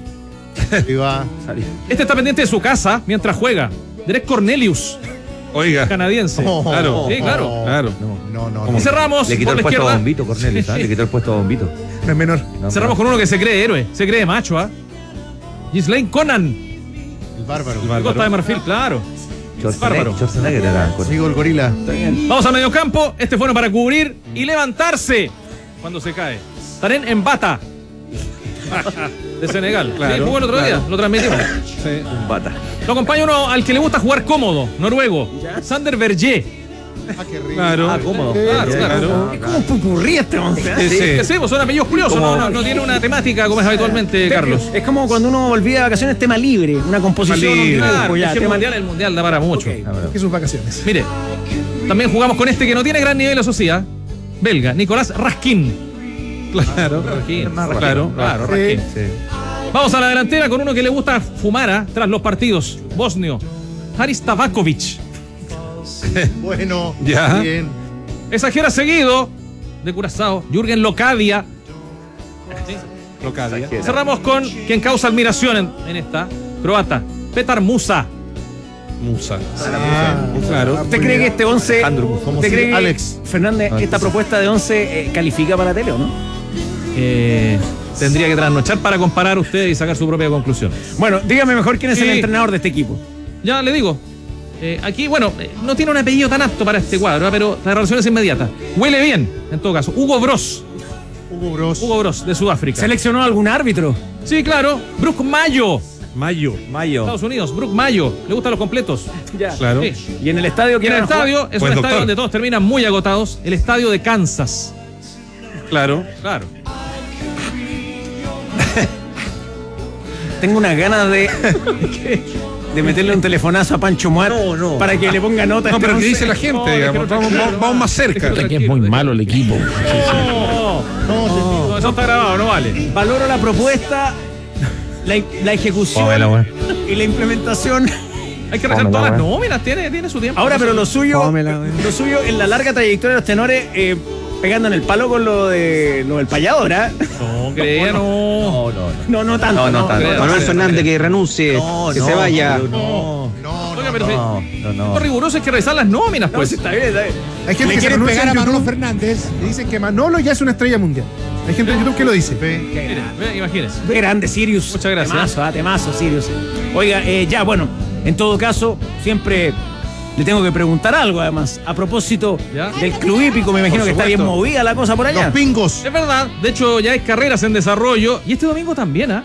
Este está pendiente de su casa mientras juega. Derek Cornelius. Oiga. Canadiense. Claro. Sí, claro. No. Y cerramos Le quitó por el la puesto a izquierda. Bombito, Cornelius. Le quitó el puesto a Bombito. No es menor. Cerramos con uno que se cree héroe, se cree macho, Ghislaine Conan. El bárbaro. Costa de Marfil, claro. Bárbaro. Schwarzenegger era. Sigo el gorila. Vamos al medio campo. Este es bueno para cubrir y levantarse cuando se cae. Tarén Mbata. De Senegal. Claro, sí, jugó el otro día, lo transmitimos. Sí. Mbata. Lo acompaña uno al que le gusta jugar cómodo, noruego. Sander Berger. Qué rico. Claro. Cómodo. Claro. Es como un pupurrí este once. Sí, pues son apellidos curiosos, no tiene una temática como es habitualmente, Carlos. Es como cuando uno volvía de vacaciones, tema libre, una composición, un dibujo, Claro, ya, es que tema- el mundial da para mucho. Que sus vacaciones. Mire, también jugamos con este que no tiene gran nivel, eso sí, belga, Nicolás Raskin. Claro. Claro. Raskin. Vamos a la delantera con uno que le gusta fumar tras los partidos, bosnio, Haris Tabakovic. Bueno, Ya. bien. Exagera seguido de Curazao, Jürgen Locadia. Locadia. Cerramos con quien causa admiración en esta, croata, Petar Musa. Claro. ¿Usted cree que este 11, Como usted si cree que, Alex. Fernández, esta propuesta de 11 califica para tele o no? Tendría que trasnochar para comparar usted y sacar su propia conclusión. Bueno, dígame mejor quién es Sí. el entrenador de este equipo. Ya le digo. Aquí, bueno, no tiene un apellido tan apto para este cuadro, pero la relación es inmediata. Huele bien, en todo caso. Hugo Bros, de Sudáfrica. ¿Seleccionó algún árbitro? Sí, claro. Brook Mayo, Mayo. Estados Unidos. Brook Mayo. Le gustan los completos. Ya. Claro. Sí. Y en el estadio, Y en ¿quién el van a jugar? estadio, es Pues, un estadio doctor. donde todos terminan muy agotados. El estadio de Kansas. Claro. Claro. Tengo unas ganas de meterle un telefonazo a Pancho Muar para que le ponga nota. a No, este pero ¿qué 11. dice la gente? Digamos? Vamos más cerca. Que es muy malo el equipo. No, eso está grabado, no vale. Valoro la propuesta, la ejecución y la implementación. Hay que revisar todas las nóminas, tiene su tiempo. Ahora, pero lo suyo en la larga trayectoria de los tenores, pegando en el palo con lo del payador, ¿ah? No, creía, no. No tanto. No tanto. Manuel Fernández que renuncie, que se vaya. Oiga, pero lo riguroso es que revisar las nóminas, pues. Está bien. Hay gente Le que se quieren pronuncia pegar a en Manolo YouTube Fernández. y dicen que Manolo ya es una estrella mundial. Hay gente en YouTube que lo dice. Mire, imagínese. Qué grande, Sirius. Muchas gracias. Temazo, Sirius. Oiga, ya, bueno, en todo caso, siempre le tengo que preguntar algo, además. A propósito ¿Ya? del club hípico, me imagino Por que está bien supuesto. movida la cosa por allá. Los pingos. Es verdad, de hecho ya hay carreras en desarrollo y este domingo también,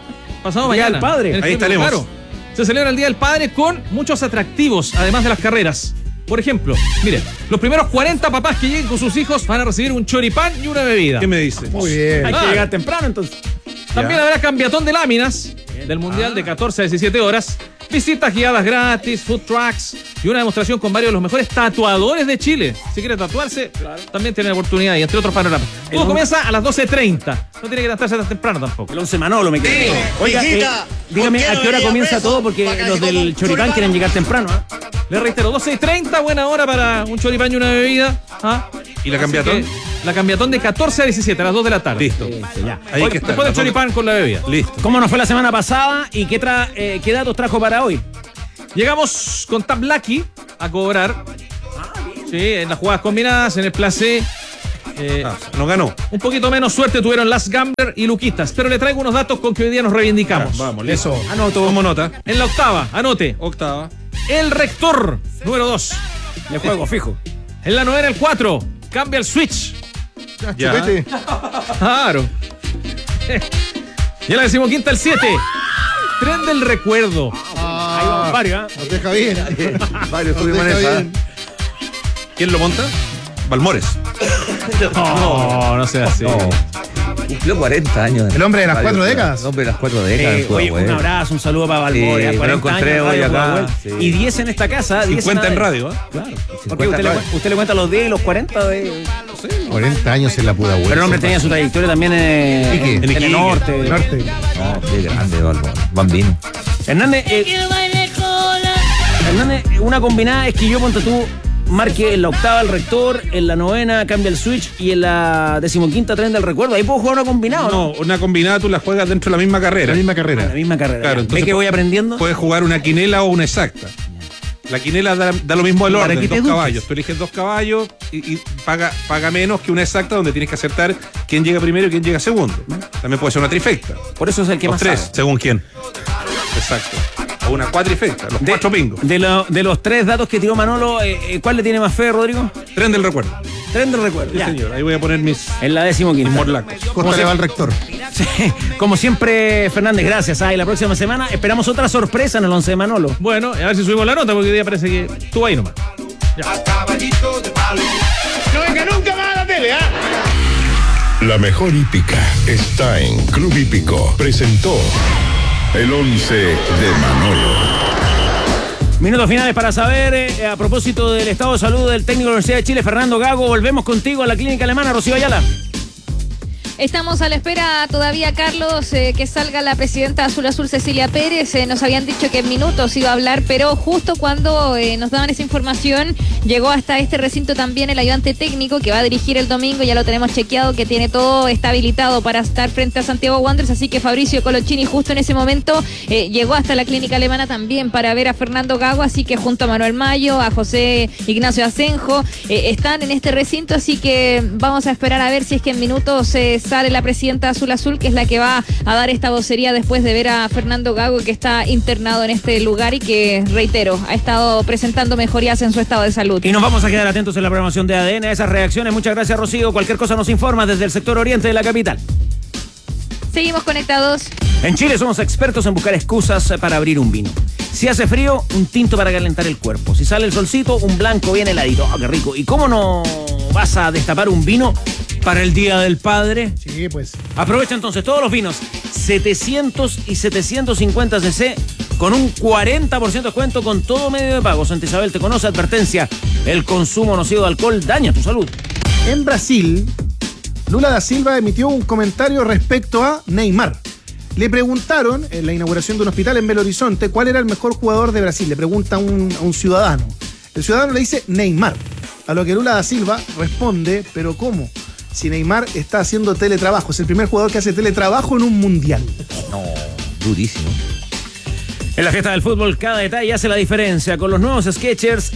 Pasado Día mañana. del Padre. En el Ahí Club, estaremos. claro. Se celebra el Día del Padre con muchos atractivos, además de las carreras. Por ejemplo, mire, los primeros 40 papás que lleguen con sus hijos van a recibir un choripán y una bebida. ¿Qué me dice? Muy bien. Hay que llegar temprano, entonces. También habrá cambiatón de láminas del Mundial de 14 a 17 horas, visitas guiadas gratis, food trucks y una demostración con varios de los mejores tatuadores de Chile. Si quiere tatuarse, también tiene la oportunidad y entre otros panoramas. Todo comienza a las 12:30. No tiene que levantarse tan temprano tampoco. El 11 Manolo me quedé. Oiga, dígame a qué hora comienza todo porque los del choripán quieren llegar temprano. Le reitero, 12:30, buena hora para un choripán y una bebida. ¿Y la cambiatón? La cambiatón de 14 a 17, a las 2 de la tarde. Listo. Ya. Ahí que está. Después del choripán con la bebida. Listo. ¿Cómo nos fue la semana pasada y qué datos trajo para hoy? Llegamos con Tap Lucky a cobrar. Sí, en las jugadas combinadas, en el placé. No ganó. Un poquito menos suerte tuvieron Last Gambler y Luquistas, pero le traigo unos datos con que hoy día nos reivindicamos. Vamos, listo. Eso. Anoto. Tomo nota. En la octava, anote. Octava. El Rector, número 2. Le juego fijo. En la novena, el 4. Cambia el switch. Ya. Chupete. Claro. Y en la 15ª, el 7. Tren del recuerdo. Ahí vamos varios, Nos deja bien. Varios Nos tuvimos en deja esa. bien. ¿Quién lo monta? Balmores. No sea así. No. Cumplió 40 años. El hombre de las Varios, 4 décadas. El hombre de las 4 décadas. Oye, un abrazo, un saludo para Balmores. Sí, me lo encontré hoy acá. Sí. Y 10 en esta casa. 50 en radio, ¿eh? Claro. Porque usted le cuenta los 10 y los 40 de... 40 años en la pura Pero el hombre tenía su trayectoria también en Iquique. el norte. No, qué grande, Bambino. Hernández, una combinada es que yo, ponte tú, marque en la octava el Rector, en la novena cambia el switch y en la 15ª Tren del Recuerdo. Ahí puedo jugar una combinada, ¿no? No, una combinada tú la juegas dentro de la misma carrera. La misma carrera. La misma carrera. Claro, ¿Ve entonces que voy aprendiendo? Puedes jugar una quinela o una exacta. La quinela da lo mismo el Para orden, que te 2 eduques. caballos. Tú eliges 2 caballos y paga menos que una exacta donde tienes que acertar quién llega primero y quién llega segundo. También puede ser una trifecta. Por eso es el que Los más 3, sabe. según quién. Exacto. O una cuatrifecta, los 4 pingos. De los 3 datos que tiró Manolo, ¿cuál le tiene más fe, Rodrigo? Tren del recuerdo. Tren del Recuerdo. Sí, Ya. señor. Ahí voy a poner mis En la 15ª. morlacos. Costa le va al rector. Sí, como siempre, Fernández, gracias. Y la próxima semana esperamos otra sorpresa en el 11 de Manolo. Bueno, a ver si subimos la nota, porque hoy día parece que estuvo ahí nomás. No venga nunca más a la tele, ¿ah? La mejor hípica está en Club Hípico. Presentó el 11 de Manolo. Minutos finales para saber, a propósito del estado de salud del técnico de la Universidad de Chile, Fernando Gago. Volvemos contigo a la clínica alemana, Rocío Ayala. Estamos a la espera todavía, Carlos, que salga la presidenta Azul Azul, Cecilia Pérez. Nos habían dicho que en minutos iba a hablar, pero justo cuando nos daban esa información, llegó hasta este recinto también el ayudante técnico que va a dirigir el domingo. Ya lo tenemos chequeado, que tiene todo, está habilitado para estar frente a Santiago Wanderers. Así que Fabricio Colochini justo en ese momento llegó hasta la clínica alemana también para ver a Fernando Gago. Así que junto a Manuel Mayo, a José Ignacio Asenjo, están en este recinto. Así que vamos a esperar a ver si es que en minutos sale la presidenta Azul Azul, que es la que va a dar esta vocería después de ver a Fernando Gago, que está internado en este lugar y que, reitero, ha estado presentando mejorías en su estado de salud. Y nos vamos a quedar atentos en la programación de ADN a esas reacciones. Muchas gracias, Rocío. Cualquier cosa nos informa desde el sector oriente de la capital. Seguimos conectados. En Chile somos expertos en buscar excusas para abrir un vino. Si hace frío, un tinto para calentar el cuerpo. Si sale el solcito, un blanco bien heladito. ¡Oh, qué rico! ¿Y cómo no vas a destapar un vino para el Día del Padre? Sí, pues. Aprovecha entonces todos los vinos 700 y 750 cc con un 40% de descuento con todo medio de pago. Santa Isabel te conoce. Advertencia: el consumo nocivo de alcohol daña tu salud. En Brasil, Lula da Silva emitió un comentario respecto a Neymar. Le preguntaron en la inauguración de un hospital en Belo Horizonte cuál era el mejor jugador de Brasil. Le pregunta a un ciudadano. El ciudadano le dice Neymar. A lo que Lula da Silva responde: ¿pero cómo? Si Neymar está haciendo teletrabajo. Es el primer jugador que hace teletrabajo en un mundial. No, durísimo. En la fiesta del fútbol, cada detalle hace la diferencia. Con los nuevos Skechers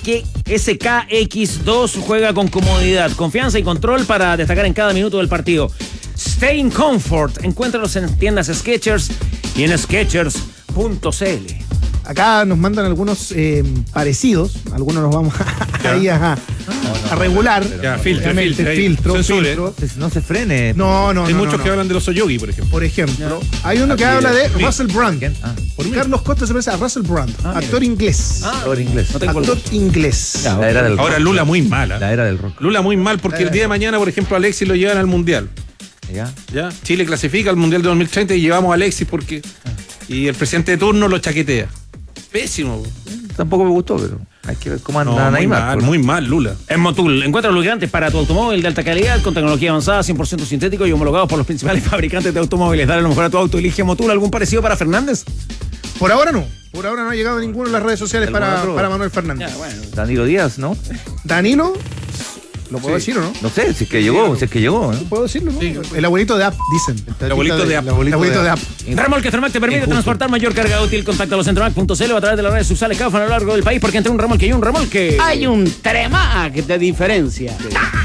SKX2 juega con comodidad, confianza y control para destacar en cada minuto del partido. Stay in comfort. Encuéntralos en tiendas Skechers y en Skechers.cl. Acá nos mandan algunos parecidos. Algunos nos vamos ahí a a regular. Ya, filtro. No se frene. No. Hay muchos que hablan de los Oyogi, por ejemplo. Por ejemplo, hay uno que habla de Russell Brand. Carlos Costa se parece a Russell Brand, actor inglés. Actor inglés. Actor inglés. La era del rock. Ahora Lula muy mala. La era del rock. Lula muy mal porque el día de mañana, por ejemplo, Alexis lo llevan al Mundial. ¿Ya? Chile clasifica al Mundial de 2030 y llevamos a Alexis porque... Y el presidente de turno lo chaquetea. Pésimo. Tampoco me gustó, pero hay que ver cómo anda Neymar. Muy mal, Lula. En Motul, encuentra lubricantes para tu automóvil de alta calidad con tecnología avanzada, 100% sintético y homologados por los principales fabricantes de automóviles. Dale lo mejor a tu auto, elige Motul. ¿Algún parecido para Fernández? Por ahora no. Por ahora no ha llegado ninguno en las redes sociales para Manuel Fernández. Ya, bueno. Danilo Díaz, ¿no? Danilo, ¿lo puedo decir o no? No sé, si es que llegó, ¿no? ¿Puedo decirlo? ¿No? Sí. El abuelito de App, dicen. El abuelito de App. El abuelito de App. Remolque Fermac te permite transportar mayor carga útil. Contáctalo centromac.cl o a través de las redes sociales que a lo largo del país, porque entre un remolque y un remolque hay un Tremac de diferencia.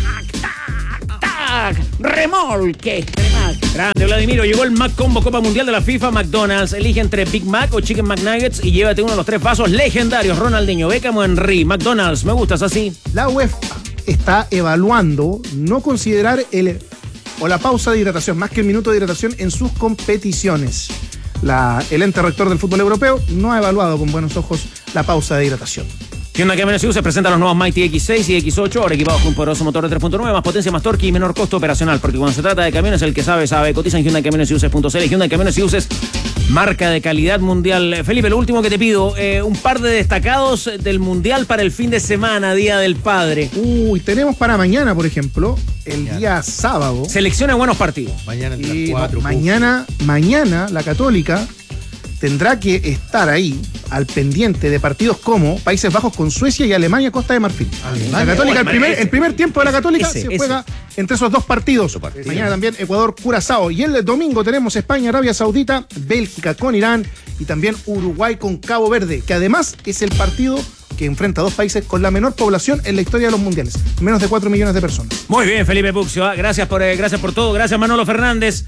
Remolque. Grande, Vladimiro. Llegó el Mac Combo Copa Mundial de la FIFA. McDonald's. Elige entre Big Mac o Chicken McNuggets y llévate uno de los 3 vasos legendarios. Ronaldinho, Beckham o Henry. McDonald's. Me gustas así. La UEFA está evaluando no considerar la pausa de hidratación, más que el minuto de hidratación en sus competiciones. El ente rector del fútbol europeo no ha evaluado con buenos ojos la pausa de hidratación. Hyundai Camiones y Buses presenta los nuevos Mighty X6 y X8, ahora equipados con un poderoso motor de 3.9, más potencia, más torque y menor costo operacional, porque cuando se trata de camiones, el que sabe, sabe. Cotiza en Hyundai Camiones y Buses.cl. Hyundai Camiones y Buses, marca de calidad mundial. Felipe, lo último que te pido, un par de destacados del mundial para el fin de semana, Día del Padre. Tenemos para mañana, por ejemplo, el día sábado. Selecciona buenos partidos. Mañana entre las 4. Mañana la Católica tendrá que estar ahí al pendiente de partidos como Países Bajos con Suecia y Alemania Costa de Marfil. La Católica, el primer tiempo de la Católica se juega entre esos dos partidos. Mañana también Ecuador, Curazao. Y el domingo tenemos España, Arabia Saudita, Bélgica con Irán y también Uruguay con Cabo Verde, que además es el partido que enfrenta a dos países con la menor población en la historia de los mundiales. Menos de 4 millones de personas. Muy bien, Felipe Puxio. Gracias por todo. Gracias, Manolo Fernández.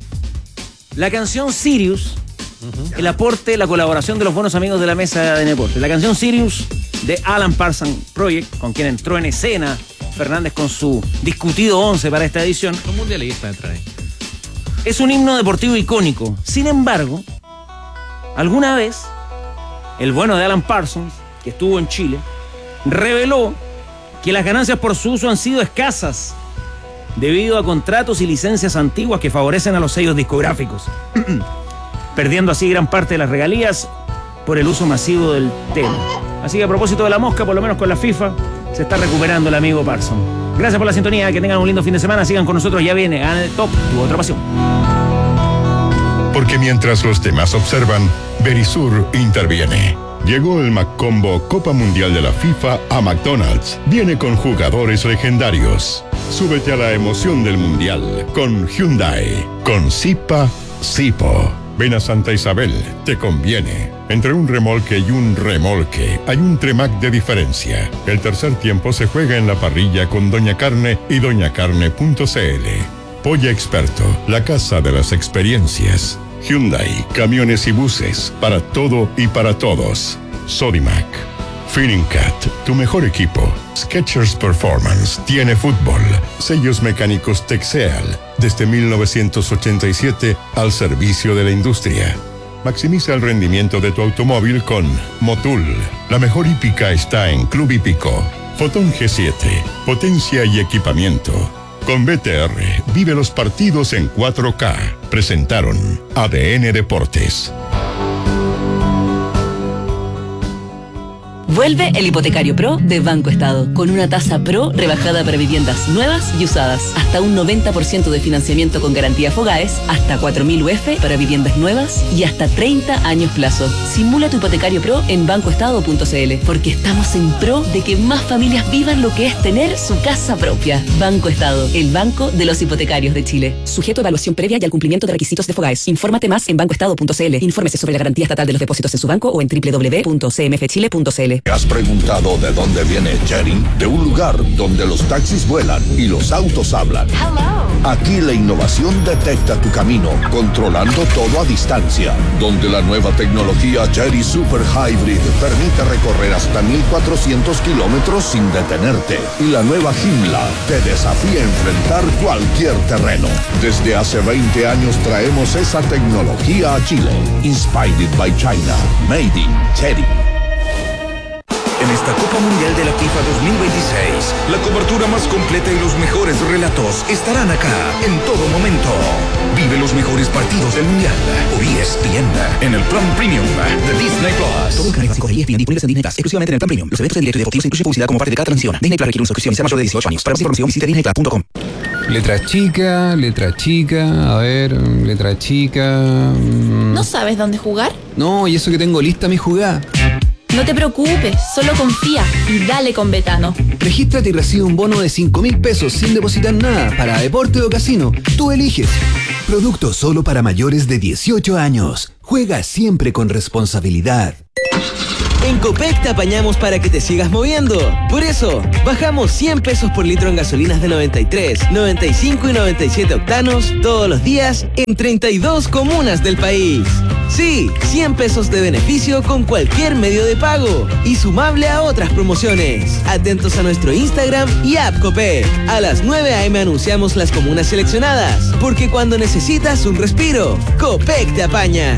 La canción Sirius, el aporte, la colaboración de los buenos amigos de la mesa de deporte. La canción Sirius de Alan Parsons Project, con quien entró en escena Fernández con su discutido 11 para esta edición. Los mundialistas entran ahí. Es un himno deportivo icónico. Sin embargo, alguna vez, el bueno de Alan Parsons, que estuvo en Chile, reveló que las ganancias por su uso han sido escasas debido a contratos y licencias antiguas que favorecen a los sellos discográficos, perdiendo así gran parte de las regalías por el uso masivo del tema. Así que a propósito de la mosca, por lo menos con la FIFA, se está recuperando el amigo Parsons. Gracias por la sintonía, que tengan un lindo fin de semana, sigan con nosotros, ya viene Gana el Top, tu otra pasión. Porque mientras los demás observan, Verisur interviene. Llegó el McCombo Copa Mundial de la FIFA a McDonald's. Viene con jugadores legendarios. Súbete a la emoción del Mundial con Hyundai. Con Zipa, Zipo. Ven a Santa Isabel, te conviene. Entre un remolque y un remolque hay un Tremac de diferencia. El tercer tiempo se juega en la parrilla con Doña Carne y doñacarne.cl. Polla Experto, la casa de las experiencias. Hyundai, camiones y buses, para todo y para todos. Sodimac. Finningcat, tu mejor equipo. Skechers Performance tiene fútbol. Sellos mecánicos Texeal, desde 1987 al servicio de la industria. Maximiza el rendimiento de tu automóvil con Motul. La mejor hípica está en Club Hípico. Fotón G7, potencia y equipamiento. Con BTR, vive los partidos en 4K. Presentaron ADN Deportes. Vuelve el Hipotecario Pro de Banco Estado, con una tasa Pro rebajada para viviendas nuevas y usadas, hasta un 90% de financiamiento con garantía Fogaes, hasta 4.000 UF para viviendas nuevas y hasta 30 años plazo. Simula tu Hipotecario Pro en bancoestado.cl, porque estamos en pro de que más familias vivan lo que es tener su casa propia. Banco Estado, el banco de los hipotecarios de Chile. Sujeto a evaluación previa y al cumplimiento de requisitos de Fogaes. Infórmate más en bancoestado.cl. Infórmese sobre la garantía estatal de los depósitos en su banco o en www.cmfchile.cl. ¿Has preguntado de dónde viene Chery? De un lugar donde los taxis vuelan y los autos hablan. Aquí la innovación detecta tu camino, controlando todo a distancia. Donde la nueva tecnología Chery Super Hybrid permite recorrer hasta 1400 kilómetros sin detenerte. Y la nueva Joomla te desafía a enfrentar cualquier terreno. Desde hace 20 años traemos esa tecnología a Chile. Inspired by China. Made in Chery. En esta Copa Mundial de la FIFA 2026, la cobertura más completa y los mejores relatos estarán acá en todo momento. Vive los mejores partidos del Mundial por ESPN en el plan premium de Disney Plus. Todo el canal básico de ESPN disponibles en Disney Plus, exclusivamente en el plan premium. Los eventos en directo y deportivos incluyen publicidad como parte de cada transmisión. Disney Plus requiere una suscripción y sea mayor de 18 años. Para más información visite disneyplus.com. Letra chica, a ver, letra chica. ¿No sabes dónde jugar? No, y eso que tengo lista mi jugada. No te preocupes, solo confía y dale con Betano. Regístrate y recibe un bono de 5.000 pesos sin depositar nada para deporte o casino. Tú eliges. Producto solo para mayores de 18 años. Juega siempre con responsabilidad. En Copec te apañamos para que te sigas moviendo. Por eso, bajamos 100 pesos por litro en gasolinas de 93, 95 y 97 octanos todos los días en 32 comunas del país. Sí, 100 pesos de beneficio con cualquier medio de pago y sumable a otras promociones. Atentos a nuestro Instagram y app Copec. A las 9 a.m. anunciamos las comunas seleccionadas, porque cuando necesitas un respiro, Copec te apaña.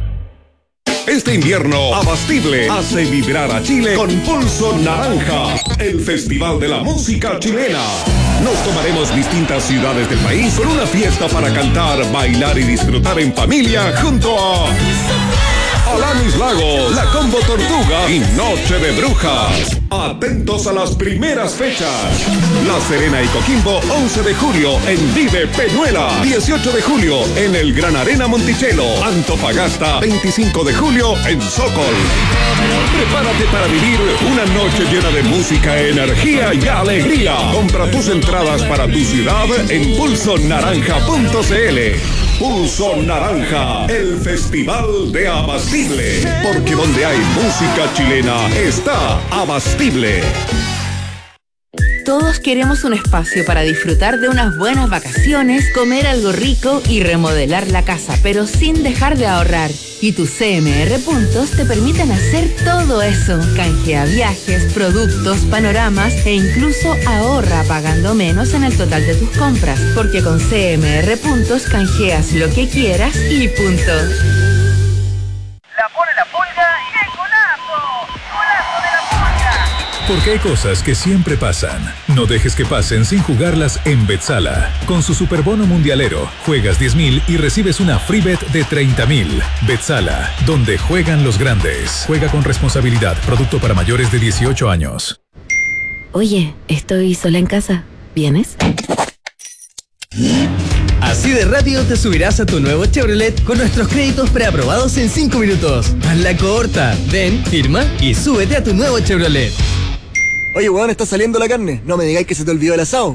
Este invierno, Abastible hace vibrar a Chile con Pulso Naranja, el festival de la música chilena. Nos tomaremos distintas ciudades del país con una fiesta para cantar, bailar y disfrutar en familia junto a Alanis Lagos, La Combo Tortuga y Noche de Brujas. Atentos a las primeras fechas. La Serena y Coquimbo, 11 de julio en Vive Peñuela. 18 de julio en el Gran Arena Monticello. Antofagasta, 25 de julio en Sokol. Prepárate para vivir una noche llena de música, energía y alegría. Compra tus entradas para tu ciudad en pulsonaranja.cl. Pulso Naranja, el festival de Abastible. Porque donde hay música chilena está Abastible. Todos queremos un espacio para disfrutar de unas buenas vacaciones, comer algo rico y remodelar la casa, pero sin dejar de ahorrar. Y tus CMR Puntos te permiten hacer todo eso. Canjea viajes, productos, panoramas e incluso ahorra pagando menos en el total de tus compras. Porque con CMR Puntos canjeas lo que quieras y punto. La pone la pulga y el golazo. ¡Golazo de la pulga! Porque hay cosas que siempre pasan. No dejes que pasen sin jugarlas en Betsala. Con su superbono mundialero, juegas 10.000 y recibes una free bet de 30.000. Betsala, donde juegan los grandes. Juega con responsabilidad. Producto para mayores de 18 años. Oye, estoy sola en casa. ¿Vienes? Así de rápido te subirás a tu nuevo Chevrolet con nuestros créditos preaprobados en 5 minutos. Hazla corta. Ven, firma y súbete a tu nuevo Chevrolet. Oye, weón, está saliendo la carne. No me digáis que se te olvidó el asado.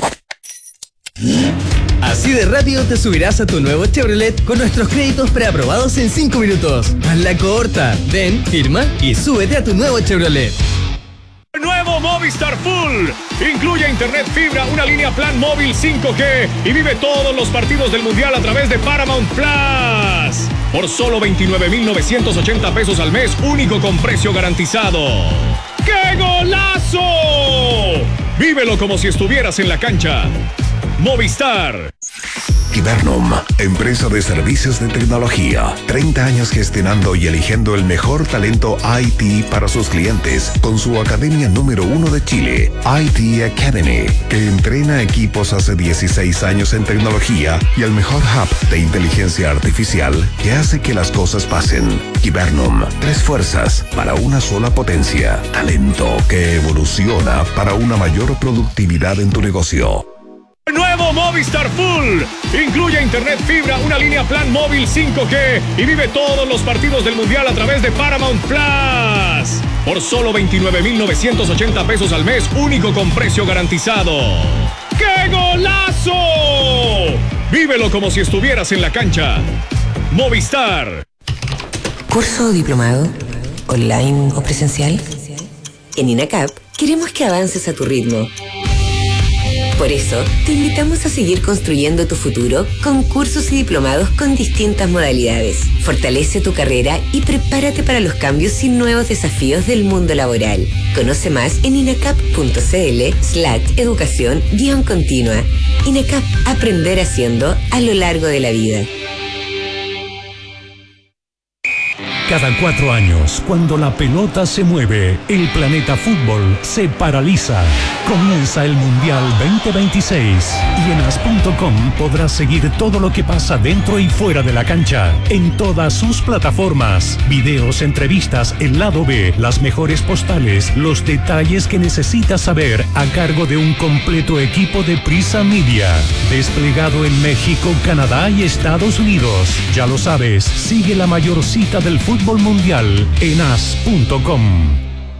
Así de rápido te subirás a tu nuevo Chevrolet con nuestros créditos preaprobados en 5 minutos. Hazla corta. Ven, firma y súbete a tu nuevo Chevrolet. Nuevo Movistar Full. Incluye internet fibra, una línea plan móvil 5G y vive todos los partidos del Mundial a través de Paramount Plus. Por solo 29.980 pesos al mes, único con precio garantizado. ¡Qué golazo! Vívelo como si estuvieras en la cancha. Movistar. Kibernum, empresa de servicios de tecnología. 30 años gestionando y eligiendo el mejor talento IT para sus clientes, con su academia número 1 de Chile, IT Academy, que entrena equipos hace 16 años en tecnología y el mejor hub de inteligencia artificial que hace que las cosas pasen. Kibernum, 3 fuerzas para una sola potencia. Talento que evoluciona para una mayor productividad en tu negocio. Nuevo Movistar Full. Incluye internet fibra, una línea plan móvil 5G y vive todos los partidos del Mundial a través de Paramount Plus. Por solo 29.980 pesos al mes, único con precio garantizado. ¡Qué golazo! Vívelo como si estuvieras en la cancha. Movistar. ¿Curso o diplomado? ¿Online o presencial? En INACAP queremos que avances a tu ritmo. Por eso, te invitamos a seguir construyendo tu futuro con cursos y diplomados con distintas modalidades. Fortalece tu carrera y prepárate para los cambios y nuevos desafíos del mundo laboral. Conoce más en inacap.cl/educación-continua. INACAP, aprender haciendo a lo largo de la vida. Cada 4 años, cuando la pelota se mueve, el planeta fútbol se paraliza. Comienza el Mundial 2026 y en as.com podrás seguir todo lo que pasa dentro y fuera de la cancha, en todas sus plataformas. Videos, entrevistas, el lado B, las mejores postales, los detalles que necesitas saber a cargo de un completo equipo de Prisa Media. Desplegado en México, Canadá y Estados Unidos. Ya lo sabes, sigue la mayor cita del fútbol mundial en as.com.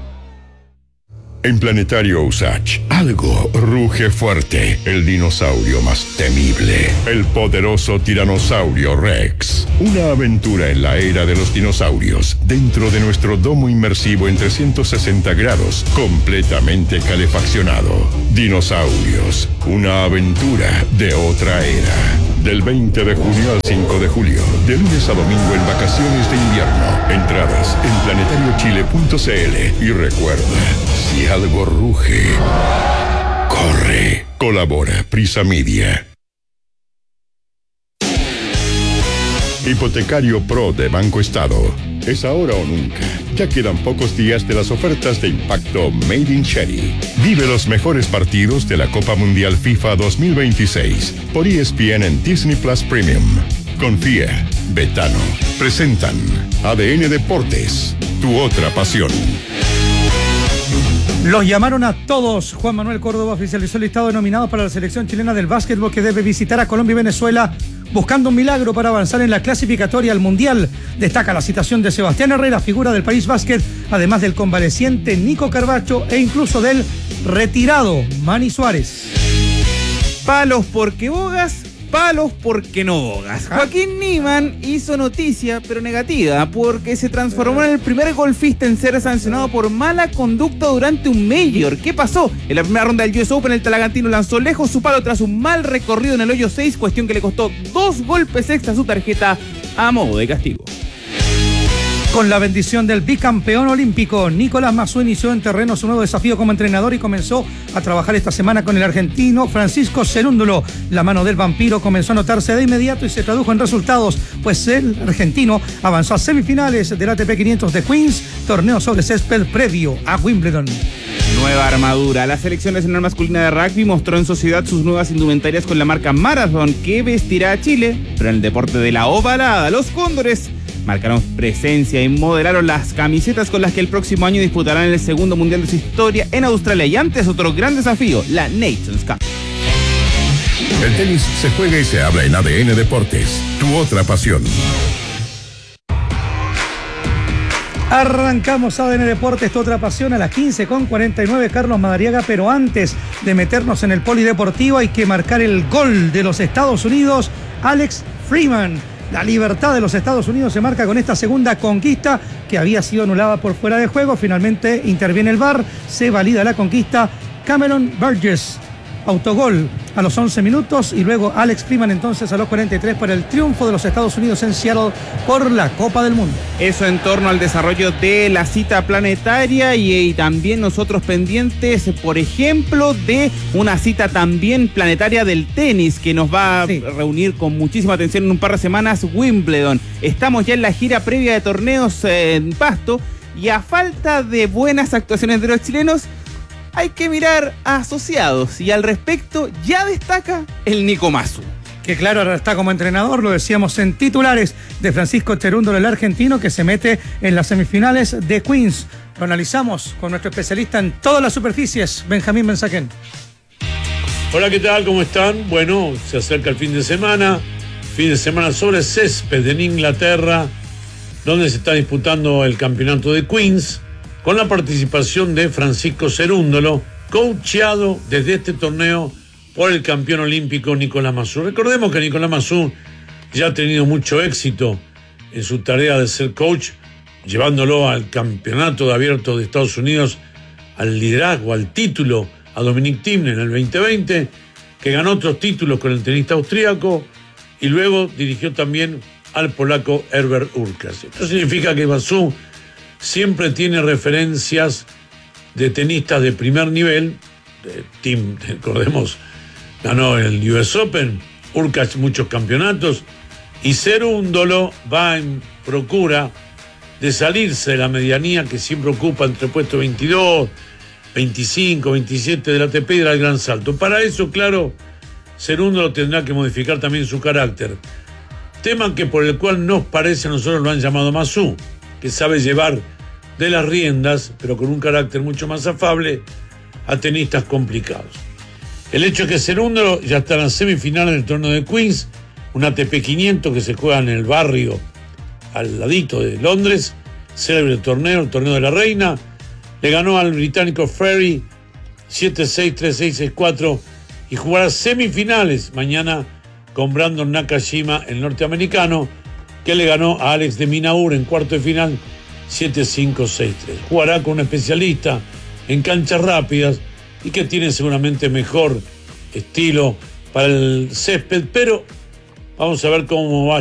En Planetario Usach, algo ruge fuerte. El dinosaurio más temible. El poderoso tiranosaurio Rex. Una aventura en la era de los dinosaurios. Dentro de nuestro domo inmersivo en 360 grados. Completamente calefaccionado. Dinosaurios. Una aventura de otra era. Del 20 de junio al 5 de julio. De lunes a domingo en vacaciones de invierno. Entradas en planetariochile.cl. Y recuerda, si algo ruge, corre. Colabora Prisa Media. Hipotecario Pro de Banco Estado. Es ahora o nunca. Ya quedan pocos días de las ofertas de impacto Made in Cherry. Vive los mejores partidos de la Copa Mundial FIFA 2026 por ESPN en Disney Plus Premium. Confía, Betano. Presentan ADN Deportes, tu otra pasión. Los llamaron a todos. Juan Manuel Córdoba oficializó el listado de nominados para la selección chilena del básquetbol que debe visitar a Colombia y Venezuela buscando un milagro para avanzar en la clasificatoria al Mundial. Destaca la citación de Sebastián Herrera, figura del País Básquet, además del convaleciente Nico Carbacho e incluso del retirado Manny Suárez. Palos porque bogas, palos porque no bogas. Joaquín Niemann hizo noticia, pero negativa, porque se transformó en el primer golfista en ser sancionado por mala conducta durante un Major. ¿Qué pasó? En la primera ronda del US Open, el talagantino lanzó lejos su palo tras un mal recorrido en el hoyo 6, cuestión que le costó 2 golpes extra a su tarjeta a modo de castigo. Con la bendición del bicampeón olímpico, Nicolás Massú inició en terreno su nuevo desafío como entrenador y comenzó a trabajar esta semana con el argentino Francisco Cerúndolo. La mano del vampiro comenzó a notarse de inmediato y se tradujo en resultados, pues el argentino avanzó a semifinales del ATP 500 de Queens, torneo sobre césped previo a Wimbledon. Nueva armadura. La selección nacional masculina de rugby mostró en sociedad sus nuevas indumentarias con la marca Marathon, que vestirá a Chile, pero en el deporte de la ovalada, los cóndores marcaron presencia y modelaron las camisetas con las que el próximo año disputarán el segundo mundial de su historia en Australia. Y antes, otro gran desafío, la Nations Cup. El tenis se juega y se habla en ADN Deportes, tu otra pasión. Arrancamos ADN Deportes, tu otra pasión, a las 15:49, Carlos Madariaga, pero antes de meternos en el polideportivo hay que marcar el gol de los Estados Unidos, Alex Freeman. La libertad de los Estados Unidos se marca con esta segunda conquista que había sido anulada por fuera de juego. Finalmente interviene el VAR, se valida la conquista. Cameron Burgess, autogol a los 11 minutos y luego Alex Freeman entonces a los 43 para el triunfo de los Estados Unidos en Seattle por la Copa del Mundo. Eso en torno al desarrollo de la cita planetaria y también nosotros pendientes, por ejemplo, de una cita también planetaria del tenis que nos va a reunir con muchísima atención en un par de semanas, Wimbledon. Estamos ya en la gira previa de torneos en Pasto y a falta de buenas actuaciones de los chilenos, hay que mirar a asociados y al respecto ya destaca el Nico Massú. Que claro, ahora está como entrenador, lo decíamos en titulares, de Francisco Cerúndolo, el argentino, que se mete en las semifinales de Queens. Lo analizamos con nuestro especialista en todas las superficies, Benjamín Benzaquén. Hola, ¿qué tal? ¿Cómo están? Bueno, se acerca el fin de semana sobre césped en Inglaterra, donde se está disputando el campeonato de Queens, con la participación de Francisco Cerúndolo, coacheado desde este torneo por el campeón olímpico Nicolás Massú. Recordemos que Nicolás Massú ya ha tenido mucho éxito en su tarea de ser coach, llevándolo al campeonato de abierto de Estados Unidos al liderazgo, al título, a Dominic Thiem en el 2020, que ganó otros títulos con el tenista austríaco y luego dirigió también al polaco Herbert Hurkacz. Esto significa que Basu siempre tiene referencias de tenistas de primer nivel. Thiem, recordemos, ganó el US Open, Hurkacz muchos campeonatos, y Cerúndolo va en procura de salirse de la medianía que siempre ocupa entre puestos 22, 25, 27 del ATP y del Gran Salto. Para eso, claro, Cerúndolo tendrá que modificar también su carácter. Tema que por el cual nos parece, a nosotros lo han llamado Masú, que sabe llevar de las riendas, pero con un carácter mucho más afable, a tenistas complicados. El hecho es que Cerúndolo ya está en las semifinales del torneo de Queens, un ATP 500 que se juega en el barrio al ladito de Londres, célebre torneo, el torneo de la reina. Le ganó al británico Ferry 7-6, 3-6, 6-4 y jugará semifinales mañana con Brandon Nakashima, el norteamericano, que le ganó a Alex de Minaur en cuarto de final 7-5, 6-3. Jugará con un especialista en canchas rápidas y que tiene seguramente mejor estilo para el césped, pero vamos a ver cómo va